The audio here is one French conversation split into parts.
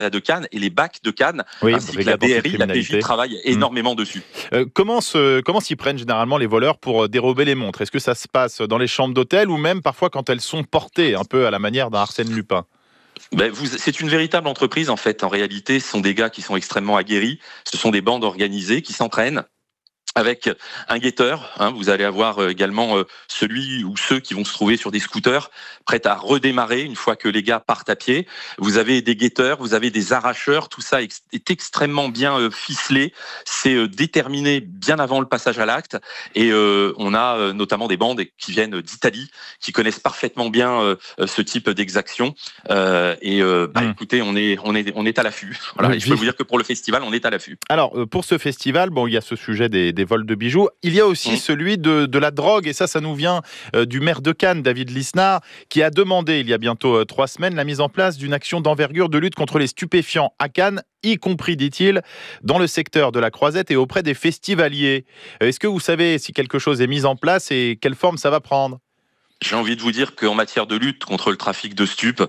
de Cannes et les bacs de Cannes, oui, ainsi que la BRI, la PJ travaillent énormément dessus. Comment s'y prennent généralement les voleurs pour dérober les montres ? Est-ce que ça se passe dans les chambres d'hôtel ou même parfois quand elles sont portées, un peu à la manière d'un Arsène Lupin ? C'est une véritable entreprise en fait. En réalité, ce sont des gars qui sont extrêmement aguerris. Ce sont des bandes organisées qui s'entraînent avec un guetteur. Vous allez avoir également celui ou ceux qui vont se trouver sur des scooters prêts à redémarrer une fois que les gars partent à pied. Vous avez des guetteurs, vous avez des arracheurs. Tout ça est extrêmement bien ficelé. C'est déterminé bien avant le passage à l'acte. Et on a notamment des bandes qui viennent d'Italie, qui connaissent parfaitement bien ce type d'exaction. Écoutez, on est à l'affût. Voilà. Et je peux vous dire que pour le festival, on est à l'affût. Alors, pour ce festival, il y a ce sujet des vols de bijoux. Il y a aussi celui de la drogue, et ça nous vient du maire de Cannes, David Lisnard, qui a demandé, il y a bientôt 3 semaines, la mise en place d'une action d'envergure de lutte contre les stupéfiants à Cannes, y compris, dit-il, dans le secteur de la Croisette et auprès des festivaliers. Est-ce que vous savez si quelque chose est mis en place et quelle forme ça va prendre ? J'ai envie de vous dire qu'en matière de lutte contre le trafic de stupes,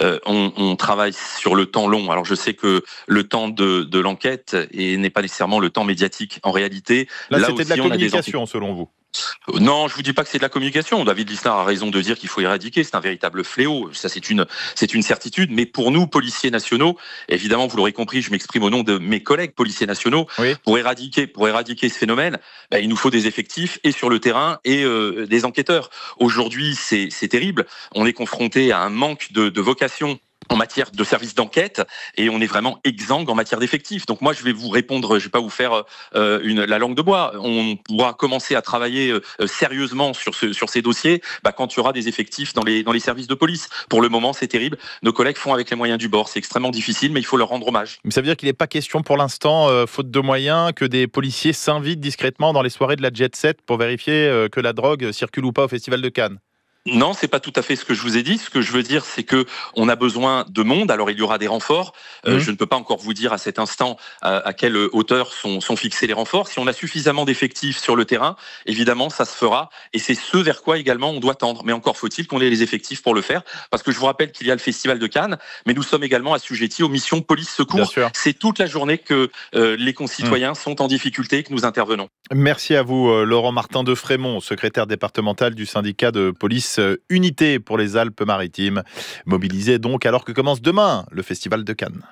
on travaille sur le temps long. Alors je sais que le temps de l'enquête n'est pas nécessairement le temps médiatique. En réalité, là c'était de la communication selon vous. Non, je vous dis pas que c'est de la communication. David Lisnard a raison de dire qu'il faut éradiquer. C'est un véritable fléau. Ça, c'est une certitude. Mais pour nous, policiers nationaux, évidemment, vous l'aurez compris, je m'exprime au nom de mes collègues policiers nationaux. Oui. Pour éradiquer ce phénomène, il nous faut des effectifs et sur le terrain et des enquêteurs. Aujourd'hui, c'est terrible. On est confronté à un manque de vocation en matière de services d'enquête et on est vraiment exsangue en matière d'effectifs. Donc moi, je vais vous répondre, je vais pas vous faire la langue de bois. On pourra commencer à travailler sérieusement sur ces dossiers quand il y aura des effectifs dans les services de police. Pour le moment, c'est terrible. Nos collègues font avec les moyens du bord. C'est extrêmement difficile, mais il faut leur rendre hommage. Mais ça veut dire qu'il n'est pas question pour l'instant, faute de moyens, que des policiers s'invitent discrètement dans les soirées de la Jet Set pour vérifier que la drogue circule ou pas au Festival de Cannes ? Non, c'est pas tout à fait ce que je vous ai dit. Ce que je veux dire, c'est que on a besoin de monde. Alors, il y aura des renforts. Je ne peux pas encore vous dire à cet instant à quelle hauteur sont fixés les renforts. Si on a suffisamment d'effectifs sur le terrain, évidemment, ça se fera. Et c'est ce vers quoi également on doit tendre. Mais encore faut-il qu'on ait les effectifs pour le faire. Parce que je vous rappelle qu'il y a le Festival de Cannes, mais nous sommes également assujettis aux missions police-secours. C'est toute la journée que les concitoyens sont en difficulté et que nous intervenons. Merci à vous, Laurent Martin de Frémont, secrétaire départemental du syndicat de police Unité pour les Alpes-Maritimes, mobilisé donc alors que commence demain le Festival de Cannes.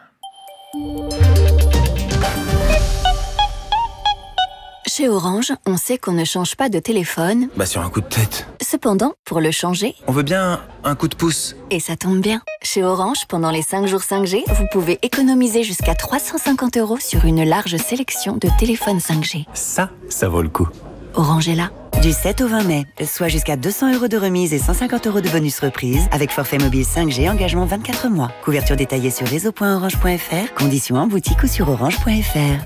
Chez Orange, on sait qu'on ne change pas de téléphone. Sur un coup de tête. Cependant, pour le changer, on veut bien un coup de pouce. Et ça tombe bien. Chez Orange, pendant les 5 jours 5G, vous pouvez économiser jusqu'à 350 € sur une large sélection de téléphones 5G. Ça vaut le coup. Orange est là. Du 7 au 20 mai, soit jusqu'à 200 € de remise et 150 € de bonus reprise avec forfait mobile 5G, engagement 24 mois. Couverture détaillée sur réseau.orange.fr, conditions en boutique ou sur orange.fr.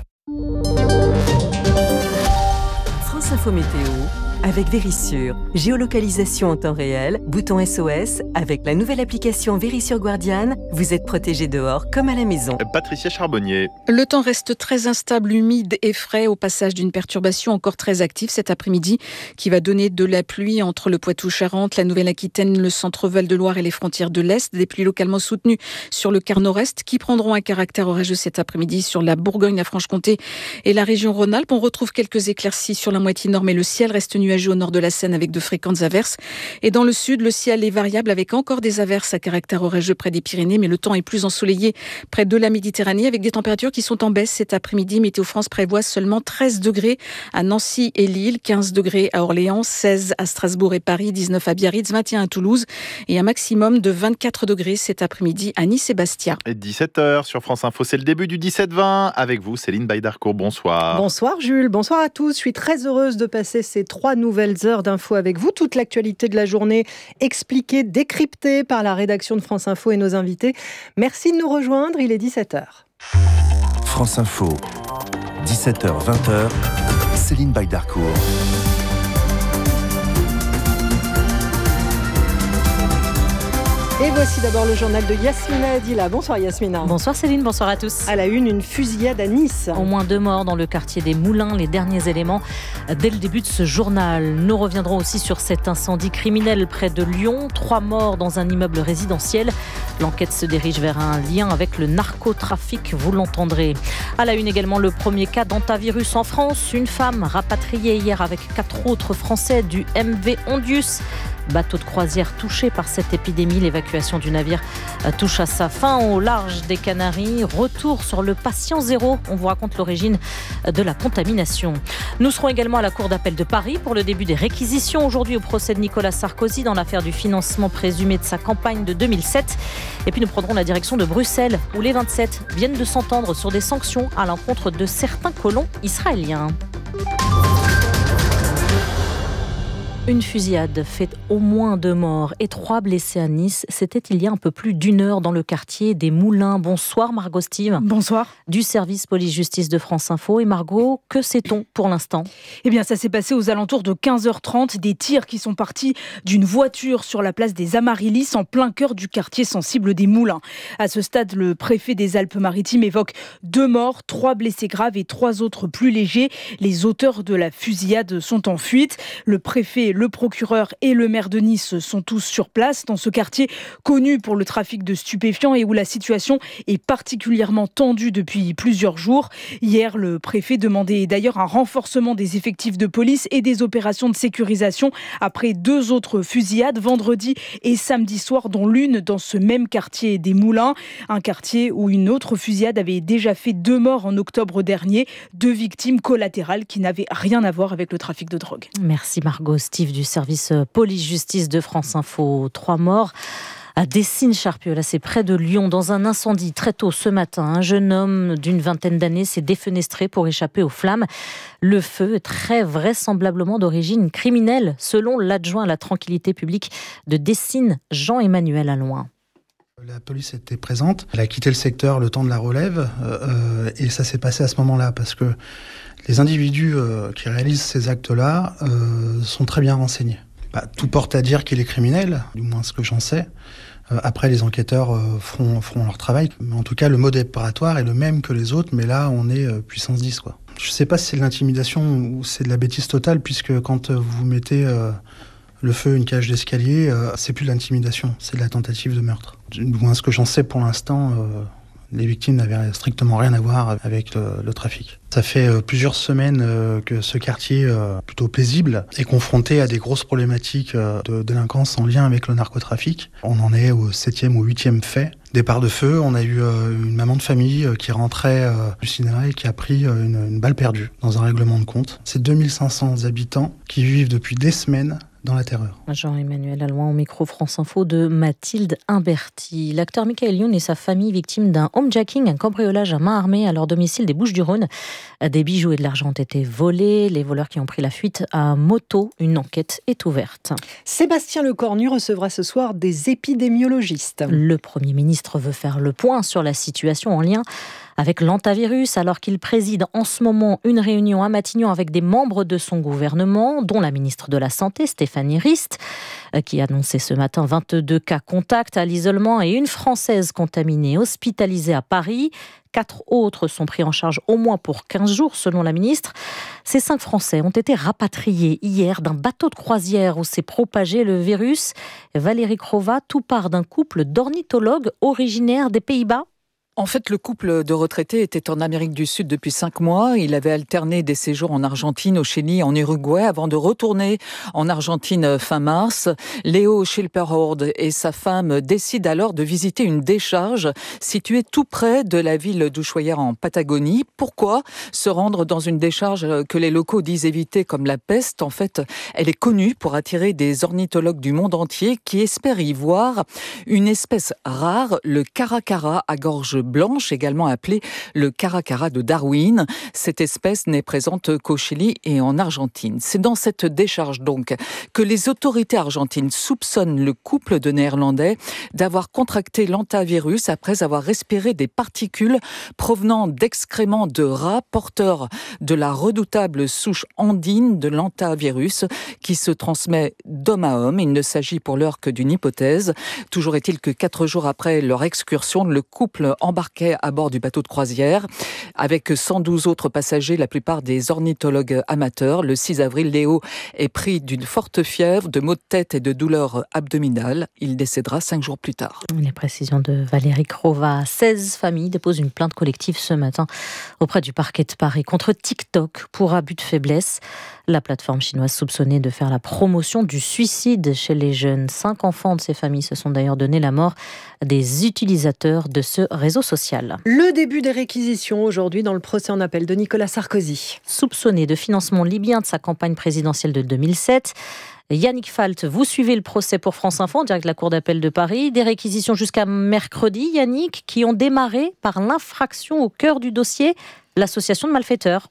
France Info Météo avec Vérissure. Géolocalisation en temps réel, bouton SOS. Avec la nouvelle application Vérissure Guardian, vous êtes protégé dehors comme à la maison. Patricia Charbonnier. Le temps reste très instable, humide et frais au passage d'une perturbation encore très active cet après-midi qui va donner de la pluie entre le Poitou-Charentes, la Nouvelle-Aquitaine, le centre Val-de-Loire et les frontières de l'Est. Des pluies localement soutenues sur le quart nord-est qui prendront un caractère orageux cet après-midi sur la Bourgogne, la Franche-Comté et la région Rhône-Alpes. On retrouve quelques éclaircies sur la moitié nord, mais le ciel reste nuageux au nord de la Seine avec de fréquentes averses. Et dans le sud, le ciel est variable avec encore des averses à caractère orageux près des Pyrénées, mais le temps est plus ensoleillé près de la Méditerranée avec des températures qui sont en baisse cet après-midi. Météo France prévoit seulement 13 degrés à Nancy et Lille, 15 degrés à Orléans, 16 à Strasbourg et Paris, 19 à Biarritz, 21 à Toulouse et un maximum de 24 degrés cet après-midi à Nice et Bastia. 17h sur France Info, c'est le début du 17-20. Avec vous, Céline Baïdarcourt, bonsoir. Bonsoir Jules, bonsoir à tous. Je suis très heureuse de passer ces 3 nouvelles heures d'infos avec vous. Toute l'actualité de la journée expliquée, décryptée par la rédaction de France Info et nos invités. Merci de nous rejoindre, il est 17h. France Info, 17h-20h, Céline Baïdarcourt. Et voici d'abord le journal de Yasmina Adila. Bonsoir Yasmina. Bonsoir Céline, bonsoir à tous. À la une fusillade à Nice. Au moins 2 morts dans le quartier des Moulins, les derniers éléments dès le début de ce journal. Nous reviendrons aussi sur cet incendie criminel près de Lyon. 3 morts dans un immeuble résidentiel. L'enquête se dirige vers un lien avec le narcotrafic, vous l'entendrez. À la une également, le premier cas d'hantavirus en France. Une femme rapatriée hier avec 4 autres Français du MV Ondius. Bateau de croisière touché par cette épidémie. L'évacuation du navire touche à sa fin au large des Canaries. Retour sur le patient zéro. On vous raconte l'origine de la contamination. Nous serons également à la Cour d'appel de Paris pour le début des réquisitions. Aujourd'hui au procès de Nicolas Sarkozy dans l'affaire du financement présumé de sa campagne de 2007. Et puis nous prendrons la direction de Bruxelles où les 27 viennent de s'entendre sur des sanctions à l'encontre de certains colons israéliens. Une fusillade fait au moins 2 morts et 3 blessés à Nice. C'était il y a un peu plus d'1 heure dans le quartier des Moulins. Bonsoir Margot Steve. Bonsoir. Du service police-justice de France Info. Et Margot, que sait-on pour l'instant ? Eh bien, ça s'est passé aux alentours de 15h30. Des tirs qui sont partis d'une voiture sur la place des Amaryllis en plein cœur du quartier sensible des Moulins. À ce stade, le préfet des Alpes-Maritimes évoque 2 morts, 3 blessés graves et 3 autres plus légers. Les auteurs de la fusillade sont en fuite. Le préfet, le procureur et le maire de Nice sont tous sur place dans ce quartier connu pour le trafic de stupéfiants et où la situation est particulièrement tendue depuis plusieurs jours. Hier, le préfet demandait d'ailleurs un renforcement des effectifs de police et des opérations de sécurisation après 2 autres fusillades vendredi et samedi soir, dont l'une dans ce même quartier des Moulins, un quartier où une autre fusillade avait déjà fait 2 morts en octobre dernier, 2 victimes collatérales qui n'avaient rien à voir avec le trafic de drogue. Merci Margot. Steve du service police-justice de France Info. 3 morts à Dessines-Charpieu, là c'est près de Lyon, dans un incendie très tôt ce matin. Un jeune homme d'une 20aine d'années s'est défenestré pour échapper aux flammes. Le feu est très vraisemblablement d'origine criminelle, selon l'adjoint à la tranquillité publique de Dessines, Jean-Emmanuel Alloin. La police était présente, elle a quitté le secteur le temps de la relève et ça s'est passé à ce moment-là parce que les individus qui réalisent ces actes-là sont très bien renseignés. Tout porte à dire qu'il est criminel, du moins ce que j'en sais. Après, les enquêteurs feront leur travail. Mais en tout cas, le mode opératoire est le même que les autres, mais là, on est puissance 10, quoi. Je ne sais pas si c'est de l'intimidation ou c'est de la bêtise totale, puisque quand vous mettez le feu, une cage d'escalier, c'est plus de l'intimidation, c'est de la tentative de meurtre. Du moins, ce que j'en sais pour l'instant, les victimes n'avaient strictement rien à voir avec le trafic. Ça fait plusieurs semaines que ce quartier, plutôt paisible, est confronté à des grosses problématiques de délinquance en lien avec le narcotrafic. On en est au 7e ou 8e fait. Départ de feu, on a eu une maman de famille qui rentrait du cinéma et qui a pris une balle perdue dans un règlement de compte. C'est 2500 habitants qui vivent depuis des semaines dans la terreur. Jean-Emmanuel Alloin au micro France Info de Mathilde Imberti. L'acteur Michael Youn et sa famille victimes d'un homejacking, un cambriolage à main armée à leur domicile des Bouches-du-Rhône. Des bijoux et de l'argent ont été volés. Les voleurs qui ont pris la fuite à moto, une enquête est ouverte. Sébastien Lecornu recevra ce soir des épidémiologistes. Le Premier ministre veut faire le point sur la situation en lien avec l'hantavirus, alors qu'il préside en ce moment une réunion à Matignon avec des membres de son gouvernement, dont la ministre de la Santé, Stéphanie Rist, qui a annoncé ce matin 22 cas contacts à l'isolement et une Française contaminée hospitalisée à Paris. 4 autres sont pris en charge au moins pour 15 jours, selon la ministre. Ces 5 Français ont été rapatriés hier d'un bateau de croisière où s'est propagé le virus. Valérie Crova, tout part d'un couple d'ornithologues originaires des Pays-Bas. En fait, le couple de retraités était en Amérique du Sud depuis 5 mois. Il avait alterné des séjours en Argentine, au Chili, en Uruguay, avant de retourner en Argentine fin mars. Léo Schilperhord et sa femme décident alors de visiter une décharge située tout près de la ville d'Ushuaia en Patagonie. Pourquoi se rendre dans une décharge que les locaux disent éviter comme la peste ? En fait, elle est connue pour attirer des ornithologues du monde entier qui espèrent y voir une espèce rare, le caracara à gorge blanche, également appelée le caracara de Darwin. Cette espèce n'est présente qu'au Chili et en Argentine. C'est dans cette décharge donc que les autorités argentines soupçonnent le couple de Néerlandais d'avoir contracté l'hantavirus après avoir respiré des particules provenant d'excréments de rats porteurs de la redoutable souche andine de l'hantavirus qui se transmet d'homme à homme. Il ne s'agit pour l'heure que d'une hypothèse. Toujours est-il que 4 jours après leur excursion, le couple embarquait à bord du bateau de croisière avec 112 autres passagers, la plupart des ornithologues amateurs. Le 6 avril, Léo est pris d'une forte fièvre, de maux de tête et de douleurs abdominales. Il décédera 5 jours plus tard. Les précisions de Valérie Crova. 16 familles déposent une plainte collective ce matin auprès du parquet de Paris contre TikTok pour abus de faiblesse. La plateforme chinoise soupçonnée de faire la promotion du suicide chez les jeunes. 5 enfants de ces familles se sont d'ailleurs donné la mort des utilisateurs de ce réseau social. Le début des réquisitions aujourd'hui dans le procès en appel de Nicolas Sarkozy. Soupçonné de financement libyen de sa campagne présidentielle de 2007, Yannick Falt, vous suivez le procès pour France Info en direct de la Cour d'appel de Paris. Des réquisitions jusqu'à mercredi, Yannick, qui ont démarré par l'infraction au cœur du dossier, l'association de malfaiteurs.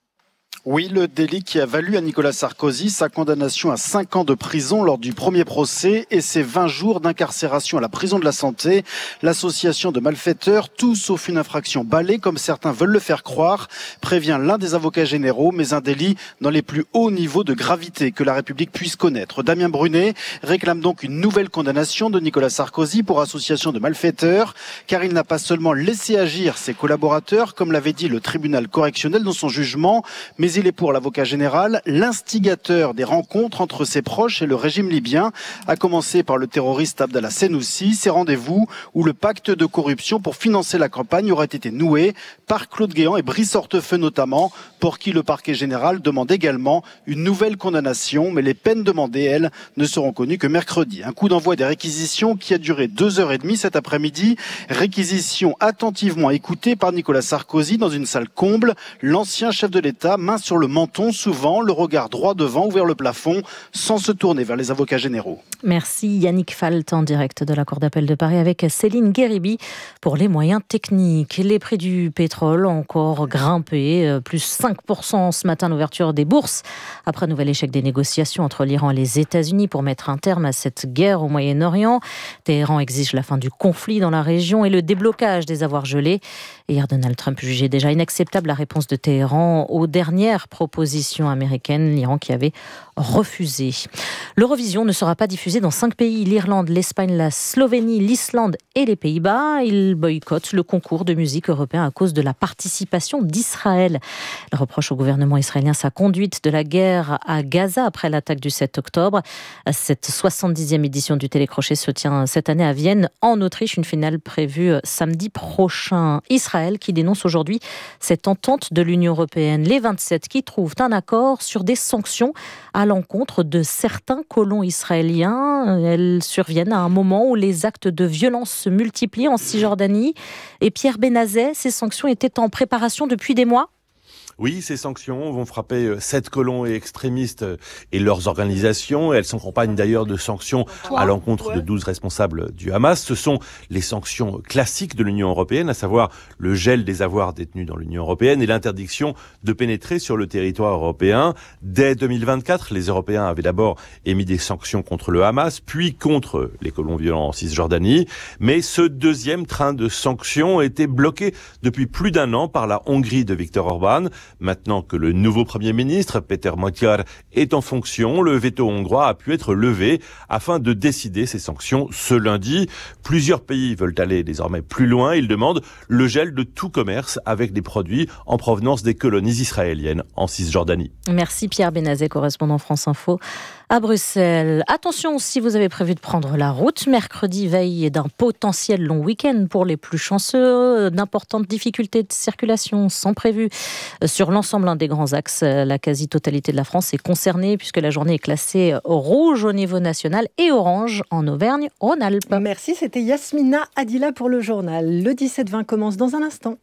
Oui, le délit qui a valu à Nicolas Sarkozy sa condamnation à 5 ans de prison lors du premier procès et ses 20 jours d'incarcération à la prison de la Santé. L'association de malfaiteurs, tout sauf une infraction balai, comme certains veulent le faire croire, prévient l'un des avocats généraux, mais un délit dans les plus hauts niveaux de gravité que la République puisse connaître. Damien Brunet réclame donc une nouvelle condamnation de Nicolas Sarkozy pour association de malfaiteurs, car il n'a pas seulement laissé agir ses collaborateurs, comme l'avait dit le tribunal correctionnel dans son jugement, mais il est pour l'avocat général l'instigateur des rencontres entre ses proches et le régime libyen, à commencer par le terroriste Abdallah Senoussi. Ces rendez-vous où le pacte de corruption pour financer la campagne aurait été noué par Claude Guéant et Brice Hortefeux notamment, pour qui le parquet général demande également une nouvelle condamnation, mais les peines demandées, elles, ne seront connues que mercredi. Un coup d'envoi des réquisitions qui a duré 2h30 cet après-midi. Réquisition attentivement écoutée par Nicolas Sarkozy dans une salle comble. L'ancien chef de l'État, main sur le menton, souvent le regard droit devant, ouvert le plafond, sans se tourner vers les avocats généraux. Merci Yannick Falt en direct de la Cour d'appel de Paris avec Céline Guériby pour les moyens techniques. Les prix du pétrole ont encore grimpé, plus 5% ce matin à l'ouverture des bourses, après un nouvel échec des négociations entre l'Iran et les États-Unis pour mettre un terme à cette guerre au Moyen-Orient. Téhéran exige la fin du conflit dans la région et le déblocage des avoirs gelés. Hier, Donald Trump jugeait déjà inacceptable la réponse de Téhéran aux dernières propositions américaines, l'Iran qui avait refusé. L'Eurovision ne sera pas diffusée dans 5 pays, l'Irlande, l'Espagne, la Slovénie, l'Islande et les Pays-Bas. Ils boycottent le concours de musique européen à cause de la participation d'Israël. Il reproche au gouvernement israélien sa conduite de la guerre à Gaza après l'attaque du 7 octobre. Cette 70e édition du Télécrochet se tient cette année à Vienne, en Autriche, une finale prévue samedi prochain. Israël qui dénonce aujourd'hui cette entente de l'Union européenne, les 27 qui trouvent un accord sur des sanctions à l'encontre de certains colons israéliens. Elles surviennent à un moment où les actes de violence se multiplient en Cisjordanie. Et Pierre Benazet, ces sanctions étaient en préparation depuis des mois. Oui, ces sanctions vont frapper 7 colons et extrémistes et leurs organisations. Elles s'accompagnent d'ailleurs de sanctions à l'encontre de 12 responsables du Hamas. Ce sont les sanctions classiques de l'Union européenne, à savoir le gel des avoirs détenus dans l'Union européenne et l'interdiction de pénétrer sur le territoire européen. Dès 2024, les Européens avaient d'abord émis des sanctions contre le Hamas, puis contre les colons violents en Cisjordanie. Mais ce deuxième train de sanctions était bloqué depuis plus d'1 an par la Hongrie de Viktor Orban. Maintenant que le nouveau Premier ministre, Péter Magyar, est en fonction, le veto hongrois a pu être levé afin de décider ces sanctions ce lundi. Plusieurs pays veulent aller désormais plus loin. Ils demandent le gel de tout commerce avec des produits en provenance des colonies israéliennes en Cisjordanie. Merci Pierre Benazet, correspondant France Info à Bruxelles. Attention, si vous avez prévu de prendre la route, mercredi, veille d'un potentiel long week-end pour les plus chanceux, d'importantes difficultés de circulation sont prévues sur l'ensemble des grands axes. La quasi-totalité de la France est concernée puisque la journée est classée rouge au niveau national et orange en Auvergne-Rhône-Alpes. Merci, c'était Yasmina Adila pour le journal. Le 17-20 commence dans un instant.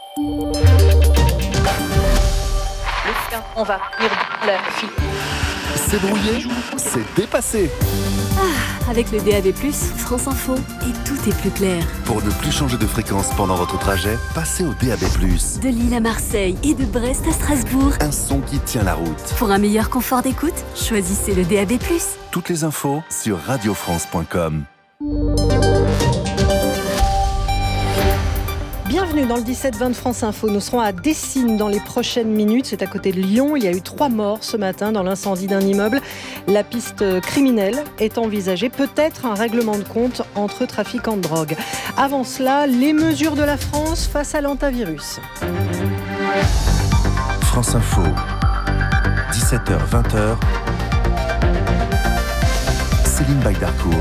On va venir la fille. C'est brouillé, c'est dépassé. Avec le DAB+, France Info, et tout est plus clair. Pour ne plus changer de fréquence pendant votre trajet, passez au DAB+. De Lille à Marseille et de Brest à Strasbourg. Un son qui tient la route. Pour un meilleur confort d'écoute, choisissez le DAB+. Toutes les infos sur radiofrance.com. Bienvenue dans le 17-20 de France Info. Nous serons à Dessines dans les prochaines minutes. C'est à côté de Lyon. Il y a eu 3 morts ce matin dans l'incendie d'un immeuble. La piste criminelle est envisagée. Peut-être un règlement de compte entre trafiquants de drogue. Avant cela, les mesures de la France face à l'hantavirus. France Info, 17h-20h. Céline Baydarcourt.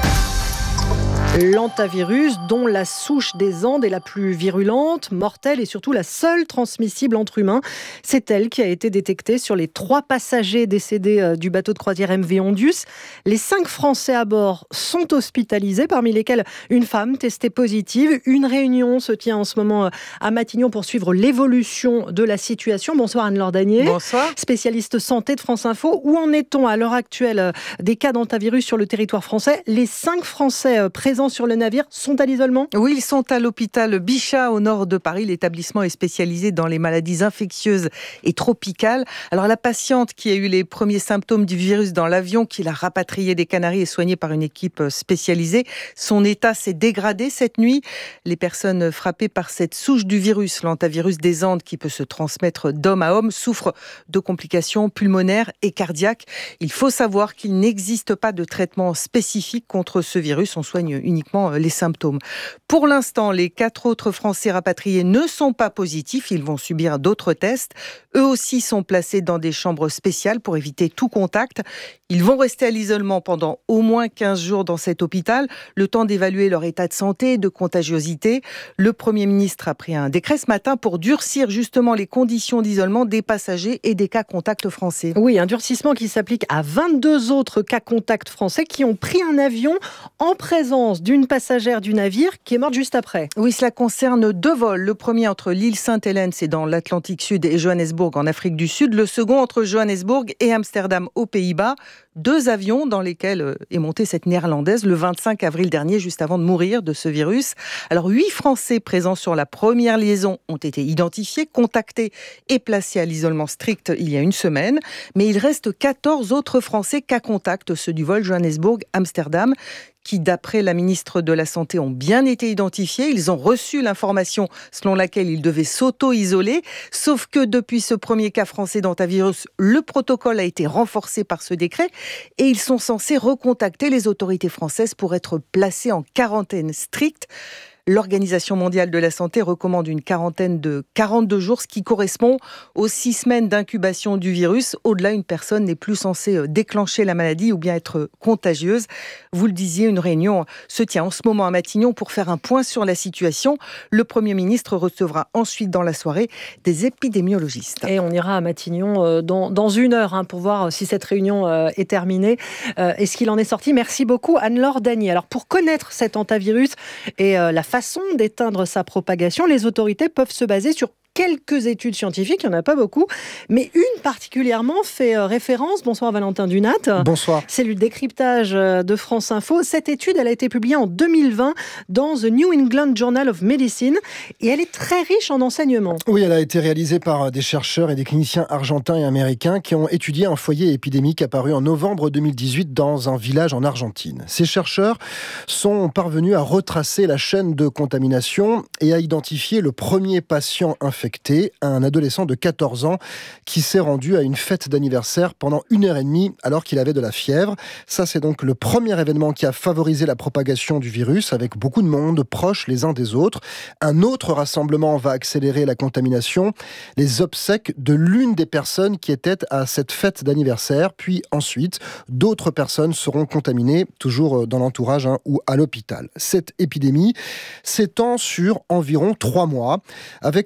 L'hantavirus, dont la souche des Andes est la plus virulente, mortelle et surtout la seule transmissible entre humains. C'est elle qui a été détectée sur les 3 passagers décédés du bateau de croisière MV Ondius. Les 5 Français à bord sont hospitalisés, parmi lesquels une femme testée positive. Une réunion se tient en ce moment à Matignon pour suivre l'évolution de la situation. Bonsoir Anne-Laure Danier. Bonsoir. Spécialiste santé de France Info. Où en est-on à l'heure actuelle des cas d'hantavirus sur le territoire français ? Les 5 Français présents sur le navire sont à l'isolement ? Oui, ils sont à l'hôpital Bichat au nord de Paris. L'établissement est spécialisé dans les maladies infectieuses et tropicales. Alors la patiente qui a eu les premiers symptômes du virus dans l'avion qui l'a rapatriée des Canaries est soignée par une équipe spécialisée. Son état s'est dégradé cette nuit. Les personnes frappées par cette souche du virus, l'hantavirus des Andes qui peut se transmettre d'homme à homme, souffrent de complications pulmonaires et cardiaques. Il faut savoir qu'il n'existe pas de traitement spécifique contre ce virus. On soigne uniquement les symptômes. Pour l'instant, les 4 autres Français rapatriés ne sont pas positifs. Ils vont subir d'autres tests. Eux aussi sont placés dans des chambres spéciales pour éviter tout contact. Ils vont rester à l'isolement pendant au moins 15 jours dans cet hôpital, le temps d'évaluer leur état de santé et de contagiosité. Le Premier ministre a pris un décret ce matin pour durcir justement les conditions d'isolement des passagers et des cas contacts français. Oui, un durcissement qui s'applique à 22 autres cas contacts français qui ont pris un avion en présence d'une passagère du navire qui est morte juste après. Oui, cela concerne 2 vols. Le premier entre l'île Sainte-Hélène, c'est dans l'Atlantique Sud, et Johannesburg en Afrique du Sud. Le second entre Johannesburg et Amsterdam aux Pays-Bas. 2 avions dans lesquels est montée cette néerlandaise le 25 avril dernier, juste avant de mourir de ce virus. Alors 8 Français présents sur la première liaison ont été identifiés, contactés et placés à l'isolement strict il y a une semaine. Mais il reste 14 autres Français cas contact, ceux du vol Johannesburg-Amsterdam, qui, d'après la ministre de la Santé, ont bien été identifiés. Ils ont reçu l'information selon laquelle ils devaient s'auto-isoler. Sauf que depuis ce premier cas français d'hantavirus, le protocole a été renforcé par ce décret et ils sont censés recontacter les autorités françaises pour être placés en quarantaine stricte. L'Organisation mondiale de la santé recommande une quarantaine de 42 jours, ce qui correspond aux 6 semaines d'incubation du virus. Au-delà, une personne n'est plus censée déclencher la maladie ou bien être contagieuse. Vous le disiez, une réunion se tient en ce moment à Matignon pour faire un point sur la situation. Le Premier ministre recevra ensuite dans la soirée des épidémiologistes. Et on ira à Matignon dans 1 heure pour voir si cette réunion est terminée et ce qu'il en est sorti. Merci beaucoup Anne-Laure Danier. Alors pour connaître cet hantavirus et la façon d'éteindre sa propagation, les autorités peuvent se baser sur quelques études scientifiques, il n'y en a pas beaucoup, mais une particulièrement fait référence. Bonsoir Valentin Dunat. Bonsoir. C'est le décryptage de France Info. Cette étude, elle a été publiée en 2020 dans The New England Journal of Medicine et elle est très riche en enseignements. Oui, elle a été réalisée par des chercheurs et des cliniciens argentins et américains qui ont étudié un foyer épidémique apparu en novembre 2018 dans un village en Argentine. Ces chercheurs sont parvenus à retracer la chaîne de contamination et à identifier le premier patient infecté, un adolescent de 14 ans qui s'est rendu à une fête d'anniversaire pendant 1h30 alors qu'il avait de la fièvre. Ça, c'est donc le premier événement qui a favorisé la propagation du virus avec beaucoup de monde proches les uns des autres. Un autre rassemblement va accélérer la contamination, les obsèques de l'une des personnes qui étaient à cette fête d'anniversaire. Puis ensuite, d'autres personnes seront contaminées, toujours dans l'entourage ou à l'hôpital. Cette épidémie s'étend sur environ 3 mois, avec au total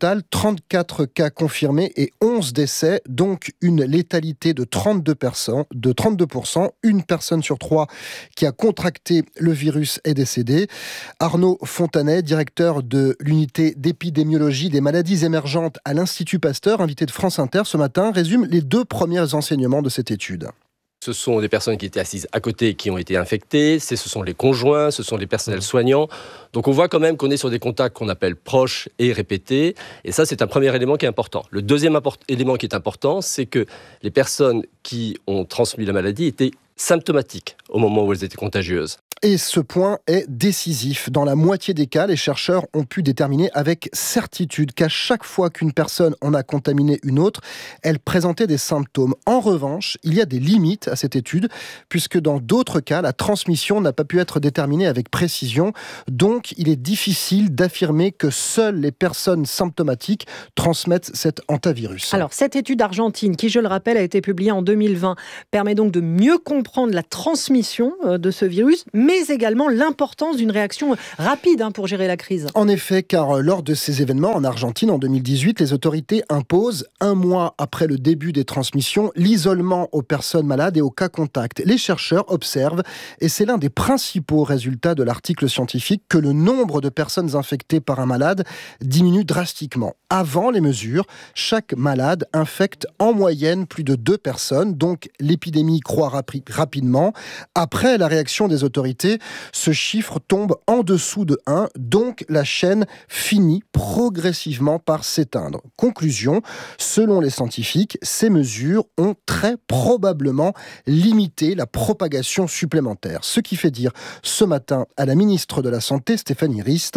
total, 34 cas confirmés et 11 décès, donc une létalité de 32%. Une personne sur 3 qui a contracté le virus est décédée. Arnaud Fontanet, directeur de l'unité d'épidémiologie des maladies émergentes à l'Institut Pasteur, invité de France Inter ce matin, résume les 2 premiers enseignements de cette étude. Ce sont des personnes qui étaient assises à côté qui ont été infectées, ce sont les conjoints, ce sont les personnels soignants. Donc on voit quand même qu'on est sur des contacts qu'on appelle proches et répétés. Et ça, c'est un premier élément qui est important. Le deuxième élément qui est important, c'est que les personnes qui ont transmis la maladie étaient symptomatiques au moment où elles étaient contagieuses. Et ce point est décisif. Dans la moitié des cas, les chercheurs ont pu déterminer avec certitude qu'à chaque fois qu'une personne en a contaminé une autre, elle présentait des symptômes. En revanche, il y a des limites à cette étude, puisque dans d'autres cas, la transmission n'a pas pu être déterminée avec précision. Donc, il est difficile d'affirmer que seules les personnes symptomatiques transmettent cet hantavirus. Alors, cette étude argentine, qui, je le rappelle, a été publiée en 2020, permet donc de mieux comprendre la transmission de ce virus, mais également l'importance d'une réaction rapide pour gérer la crise. En effet, car lors de ces événements en Argentine en 2018, les autorités imposent, 1 mois après le début des transmissions, l'isolement aux personnes malades et aux cas contacts. Les chercheurs observent, et c'est l'un des principaux résultats de l'article scientifique, que le nombre de personnes infectées par un malade diminue drastiquement. Avant les mesures, chaque malade infecte en moyenne plus de 2 personnes, donc l'épidémie croît rapidement. Après la réaction des autorités, ce chiffre tombe en dessous de 1, donc la chaîne finit progressivement par s'éteindre. Conclusion, selon les scientifiques, ces mesures ont très probablement limité la propagation supplémentaire. Ce qui fait dire ce matin à la ministre de la Santé, Stéphanie Rist: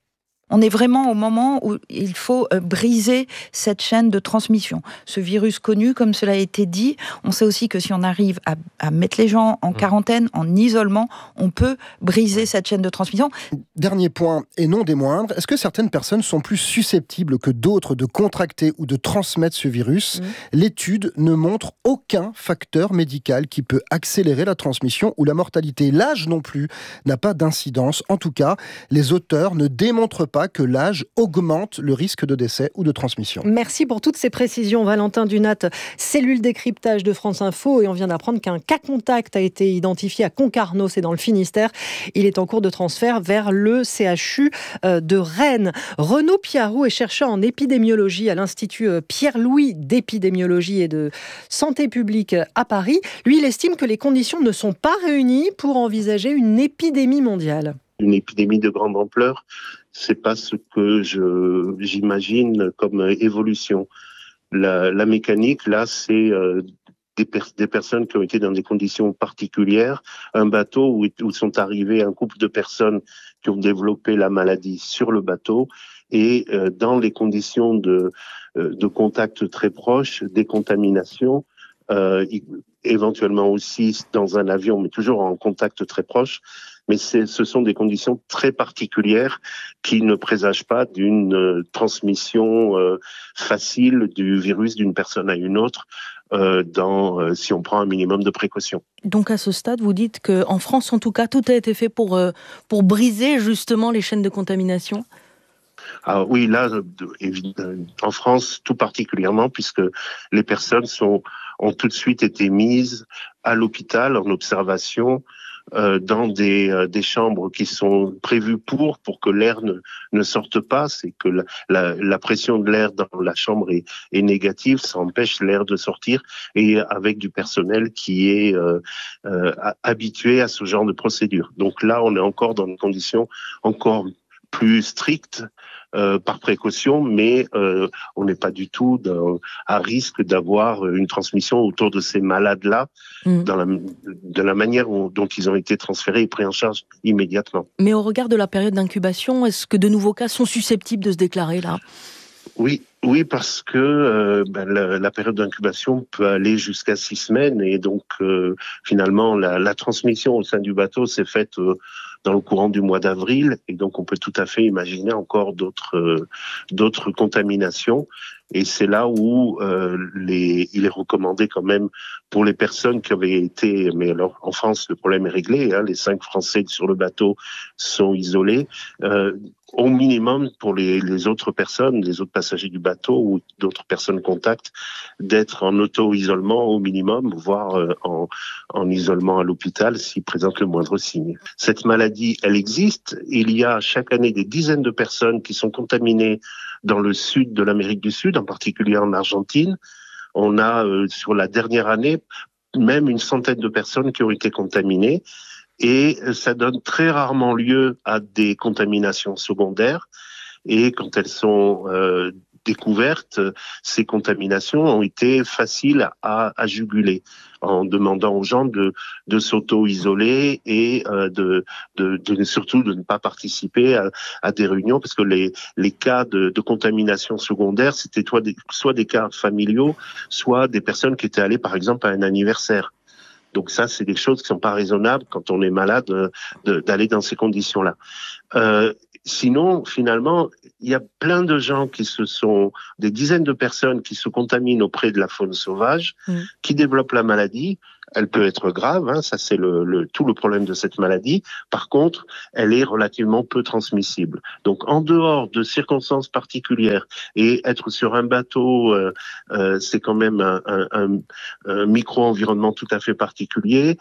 on est vraiment au moment où il faut briser cette chaîne de transmission. Ce virus connu, comme cela a été dit, on sait aussi que si on arrive à mettre les gens en quarantaine, en isolement, on peut briser cette chaîne de transmission. Dernier point, et non des moindres, est-ce que certaines personnes sont plus susceptibles que d'autres de contracter ou de transmettre ce virus ? L'étude ne montre aucun facteur médical qui peut accélérer la transmission ou la mortalité. L'âge non plus n'a pas d'incidence. En tout cas, les auteurs ne démontrent pas que l'âge augmente le risque de décès ou de transmission. Merci pour toutes ces précisions, Valentin Dunat, cellule décryptage de France Info. Et on vient d'apprendre qu'un cas contact a été identifié à Concarneau, c'est dans le Finistère. Il est en cours de transfert vers le CHU de Rennes. Renaud Piarou est chercheur en épidémiologie à l'Institut Pierre-Louis d'épidémiologie et de santé publique à Paris. Lui, il estime que les conditions ne sont pas réunies pour envisager une épidémie mondiale. Une épidémie de grande ampleur, c'est pas ce que j'imagine comme évolution. La mécanique, là, c'est des personnes qui ont été dans des conditions particulières, un bateau où sont arrivés un couple de personnes qui ont développé la maladie sur le bateau, et dans les conditions de contact très proches, des contaminations, éventuellement aussi dans un avion, mais toujours en contact très proche. Mais ce sont des conditions très particulières qui ne présagent pas d'une transmission facile du virus d'une personne à une autre si on prend un minimum de précautions. Donc à ce stade, vous dites qu'en France, en tout cas, tout a été fait pour briser justement les chaînes de contamination ? Ah oui, là, en France, tout particulièrement, puisque les personnes ont tout de suite été mises à l'hôpital en observation, dans des chambres qui sont prévues pour que l'air ne sorte pas. C'est que la pression de l'air dans la chambre est négative, ça empêche l'air de sortir, et avec du personnel qui est habitué à ce genre de procédure. Donc là, on est encore dans des conditions encore plus strictes, par précaution, mais on n'est pas du tout à risque d'avoir une transmission autour de ces malades-là, de la manière dont ils ont été transférés et pris en charge immédiatement. Mais au regard de la période d'incubation, est-ce que de nouveaux cas sont susceptibles de se déclarer là ? Oui, parce que la période d'incubation peut aller jusqu'à 6 semaines, et donc finalement la transmission au sein du bateau s'est faite dans le courant du mois d'avril, et donc on peut tout à fait imaginer encore d'autres contaminations. Et c'est là où il est recommandé quand même pour les personnes qui avaient été, mais alors en France le problème est réglé, les 5 Français sur le bateau sont isolés. Au minimum pour les autres personnes, les autres passagers du bateau ou d'autres personnes contacts, d'être en auto-isolement au minimum, voire en isolement à l'hôpital s'ils présentent le moindre signe. Cette maladie, elle existe. Il y a chaque année des dizaines de personnes qui sont contaminées dans le sud de l'Amérique du Sud, en particulier en Argentine. On a, sur la dernière année, même une centaine de personnes qui ont été contaminées. Et ça donne très rarement lieu à des contaminations secondaires. Et quand elles sont découvertes, ces contaminations ont été faciles à juguler, en demandant aux gens de s'auto-isoler et surtout de ne pas participer à des réunions, parce que les cas de contamination secondaire, c'était soit des cas familiaux, soit des personnes qui étaient allées par exemple à un anniversaire. Donc ça, c'est des choses qui sont pas raisonnables quand on est malade d'aller dans ces conditions-là. Sinon, finalement, il y a plein de gens des dizaines de personnes qui se contaminent auprès de la faune sauvage, qui développent la maladie. Elle peut être grave, ça c'est tout le problème de cette maladie. Par contre, elle est relativement peu transmissible. Donc, en dehors de circonstances particulières, et être sur un bateau, c'est quand même un micro-environnement tout à fait particulier.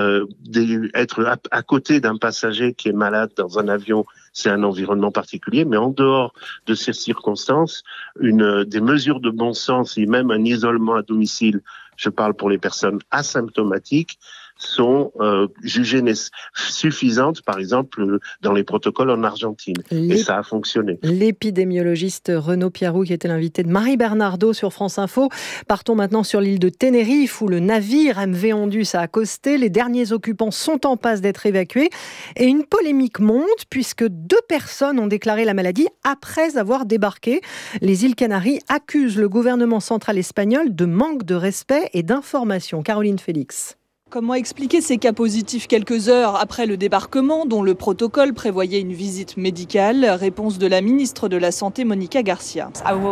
Être à côté d'un passager qui est malade dans un avion, c'est un environnement particulier. Mais en dehors de ces circonstances, des mesures de bon sens et même un isolement à domicile, je parle pour les personnes asymptomatiques, sont jugées suffisantes, par exemple, dans les protocoles en Argentine. Et ça a fonctionné. L'épidémiologiste Renaud Piarou, qui était l'invité de Marie Bernardo sur France Info. Partons maintenant sur l'île de Tenerife, où le navire MV Ondus a accosté. Les derniers occupants sont en passe d'être évacués. Et une polémique monte, puisque 2 personnes ont déclaré la maladie après avoir débarqué. Les îles Canaries accusent le gouvernement central espagnol de manque de respect et d'information. Caroline Félix. Comment expliquer ces cas positifs quelques heures après le débarquement, dont le protocole prévoyait une visite médicale? Réponse de la ministre de la Santé, Monica Garcia.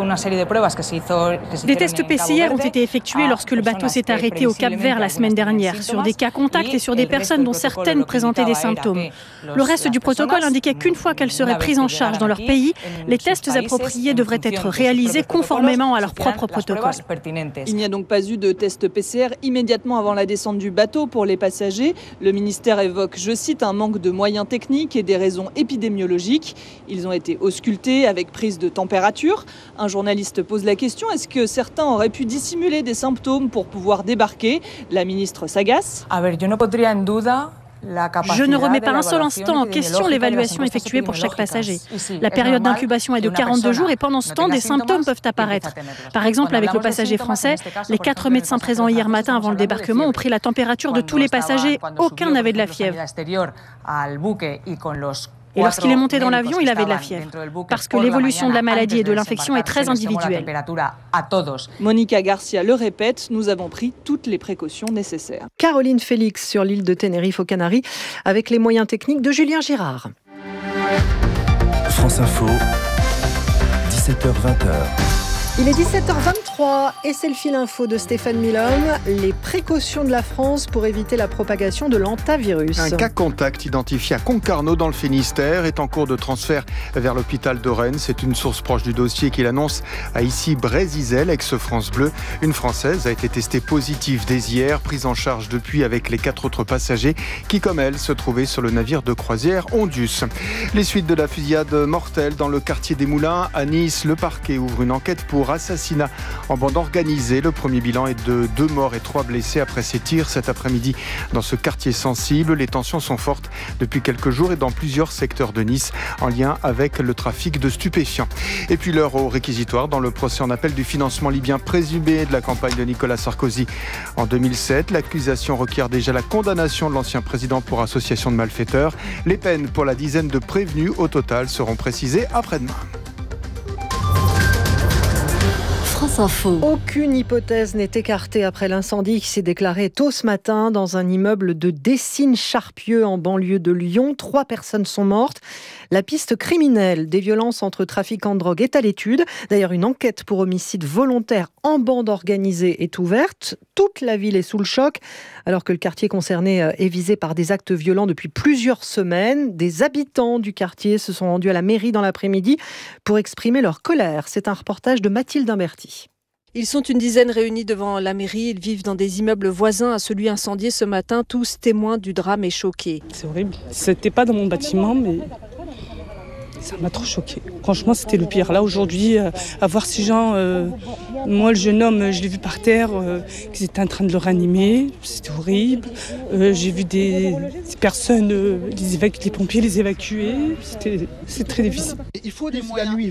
Des tests PCR ont été effectués lorsque le bateau s'est arrêté au Cap-Vert la semaine dernière, sur des cas contacts et sur des personnes dont certaines présentaient des symptômes. Le reste du protocole indiquait qu'une fois qu'elles seraient prises en charge dans leur pays, les tests appropriés devraient être réalisés conformément à leur propre protocole. Il n'y a donc pas eu de test PCR immédiatement avant la descente du bateau pour les passagers. Le ministère évoque, je cite, un manque de moyens techniques et des raisons épidémiologiques. Ils ont été auscultés avec prise de température. Un journaliste pose la question, est-ce que certains auraient pu dissimuler des symptômes pour pouvoir débarquer? La ministre s'agace. Je ne remets pas un seul instant en question l'évaluation effectuée pour chaque passager. La période d'incubation est de 42 jours et pendant ce temps, des symptômes peuvent apparaître. Par exemple, avec le passager français, les 4 médecins présents hier matin avant le débarquement ont pris la température de tous les passagers. Aucun n'avait de la fièvre. Et lorsqu'il est monté dans l'avion, il avait de la fièvre. Parce que l'évolution de la maladie et de l'infection est très individuelle. Monica Garcia le répète, nous avons pris toutes les précautions nécessaires. Caroline Félix sur l'île de Tenerife aux Canaries, avec les moyens techniques de Julien Girard. France Info, 17h-20h. Il est 17h23 et c'est le fil info de Stéphane Milhomme. Les précautions de la France pour éviter la propagation de l'hantavirus. Un cas contact identifié à Concarneau dans le Finistère est en cours de transfert vers l'hôpital de Rennes. C'est une source proche du dossier qui l'annonce à ici Brézizel, ex-France Bleu. Une Française a été testée positive dès hier, prise en charge depuis avec les 4 autres passagers qui, comme elle, se trouvaient sur le navire de croisière Ondus. Les suites de la fusillade mortelle dans le quartier des Moulins à Nice, le parquet ouvre une enquête pour assassinat en bande organisée. Le premier bilan est de 2 morts et 3 blessés après ces tirs cet après-midi dans ce quartier sensible. Les tensions sont fortes depuis quelques jours et dans plusieurs secteurs de Nice en lien avec le trafic de stupéfiants. Et puis l'heure au réquisitoire dans le procès en appel du financement libyen présumé de la campagne de Nicolas Sarkozy en 2007. L'accusation requiert déjà la condamnation de l'ancien président pour association de malfaiteurs. Les peines pour la dizaine de prévenus au total seront précisées après-demain. France France Info. Aucune hypothèse n'est écartée après l'incendie qui s'est déclaré tôt ce matin dans un immeuble de Dessines-Charpieu en banlieue de Lyon. 3 personnes sont mortes. La piste criminelle des violences entre trafiquants de drogue est à l'étude. D'ailleurs, une enquête pour homicide volontaire en bande organisée est ouverte. Toute la ville est sous le choc, alors que le quartier concerné est visé par des actes violents depuis plusieurs semaines. Des habitants du quartier se sont rendus à la mairie dans l'après-midi pour exprimer leur colère. C'est un reportage de Mathilde Imberti. Ils sont une dizaine réunis devant la mairie. Ils vivent dans des immeubles voisins à celui incendié ce matin. Tous témoins du drame et choqués. C'est horrible. C'était pas dans mon bâtiment, mais ça m'a trop choquée. Franchement, c'était le pire. Là, aujourd'hui, à voir ces gens... moi, le jeune homme, je l'ai vu par terre, qu'ils étaient en train de le ranimer. C'était horrible. J'ai vu des personnes, les pompiers les évacuer. C'est très difficile. Il faut des moyens. La nuit.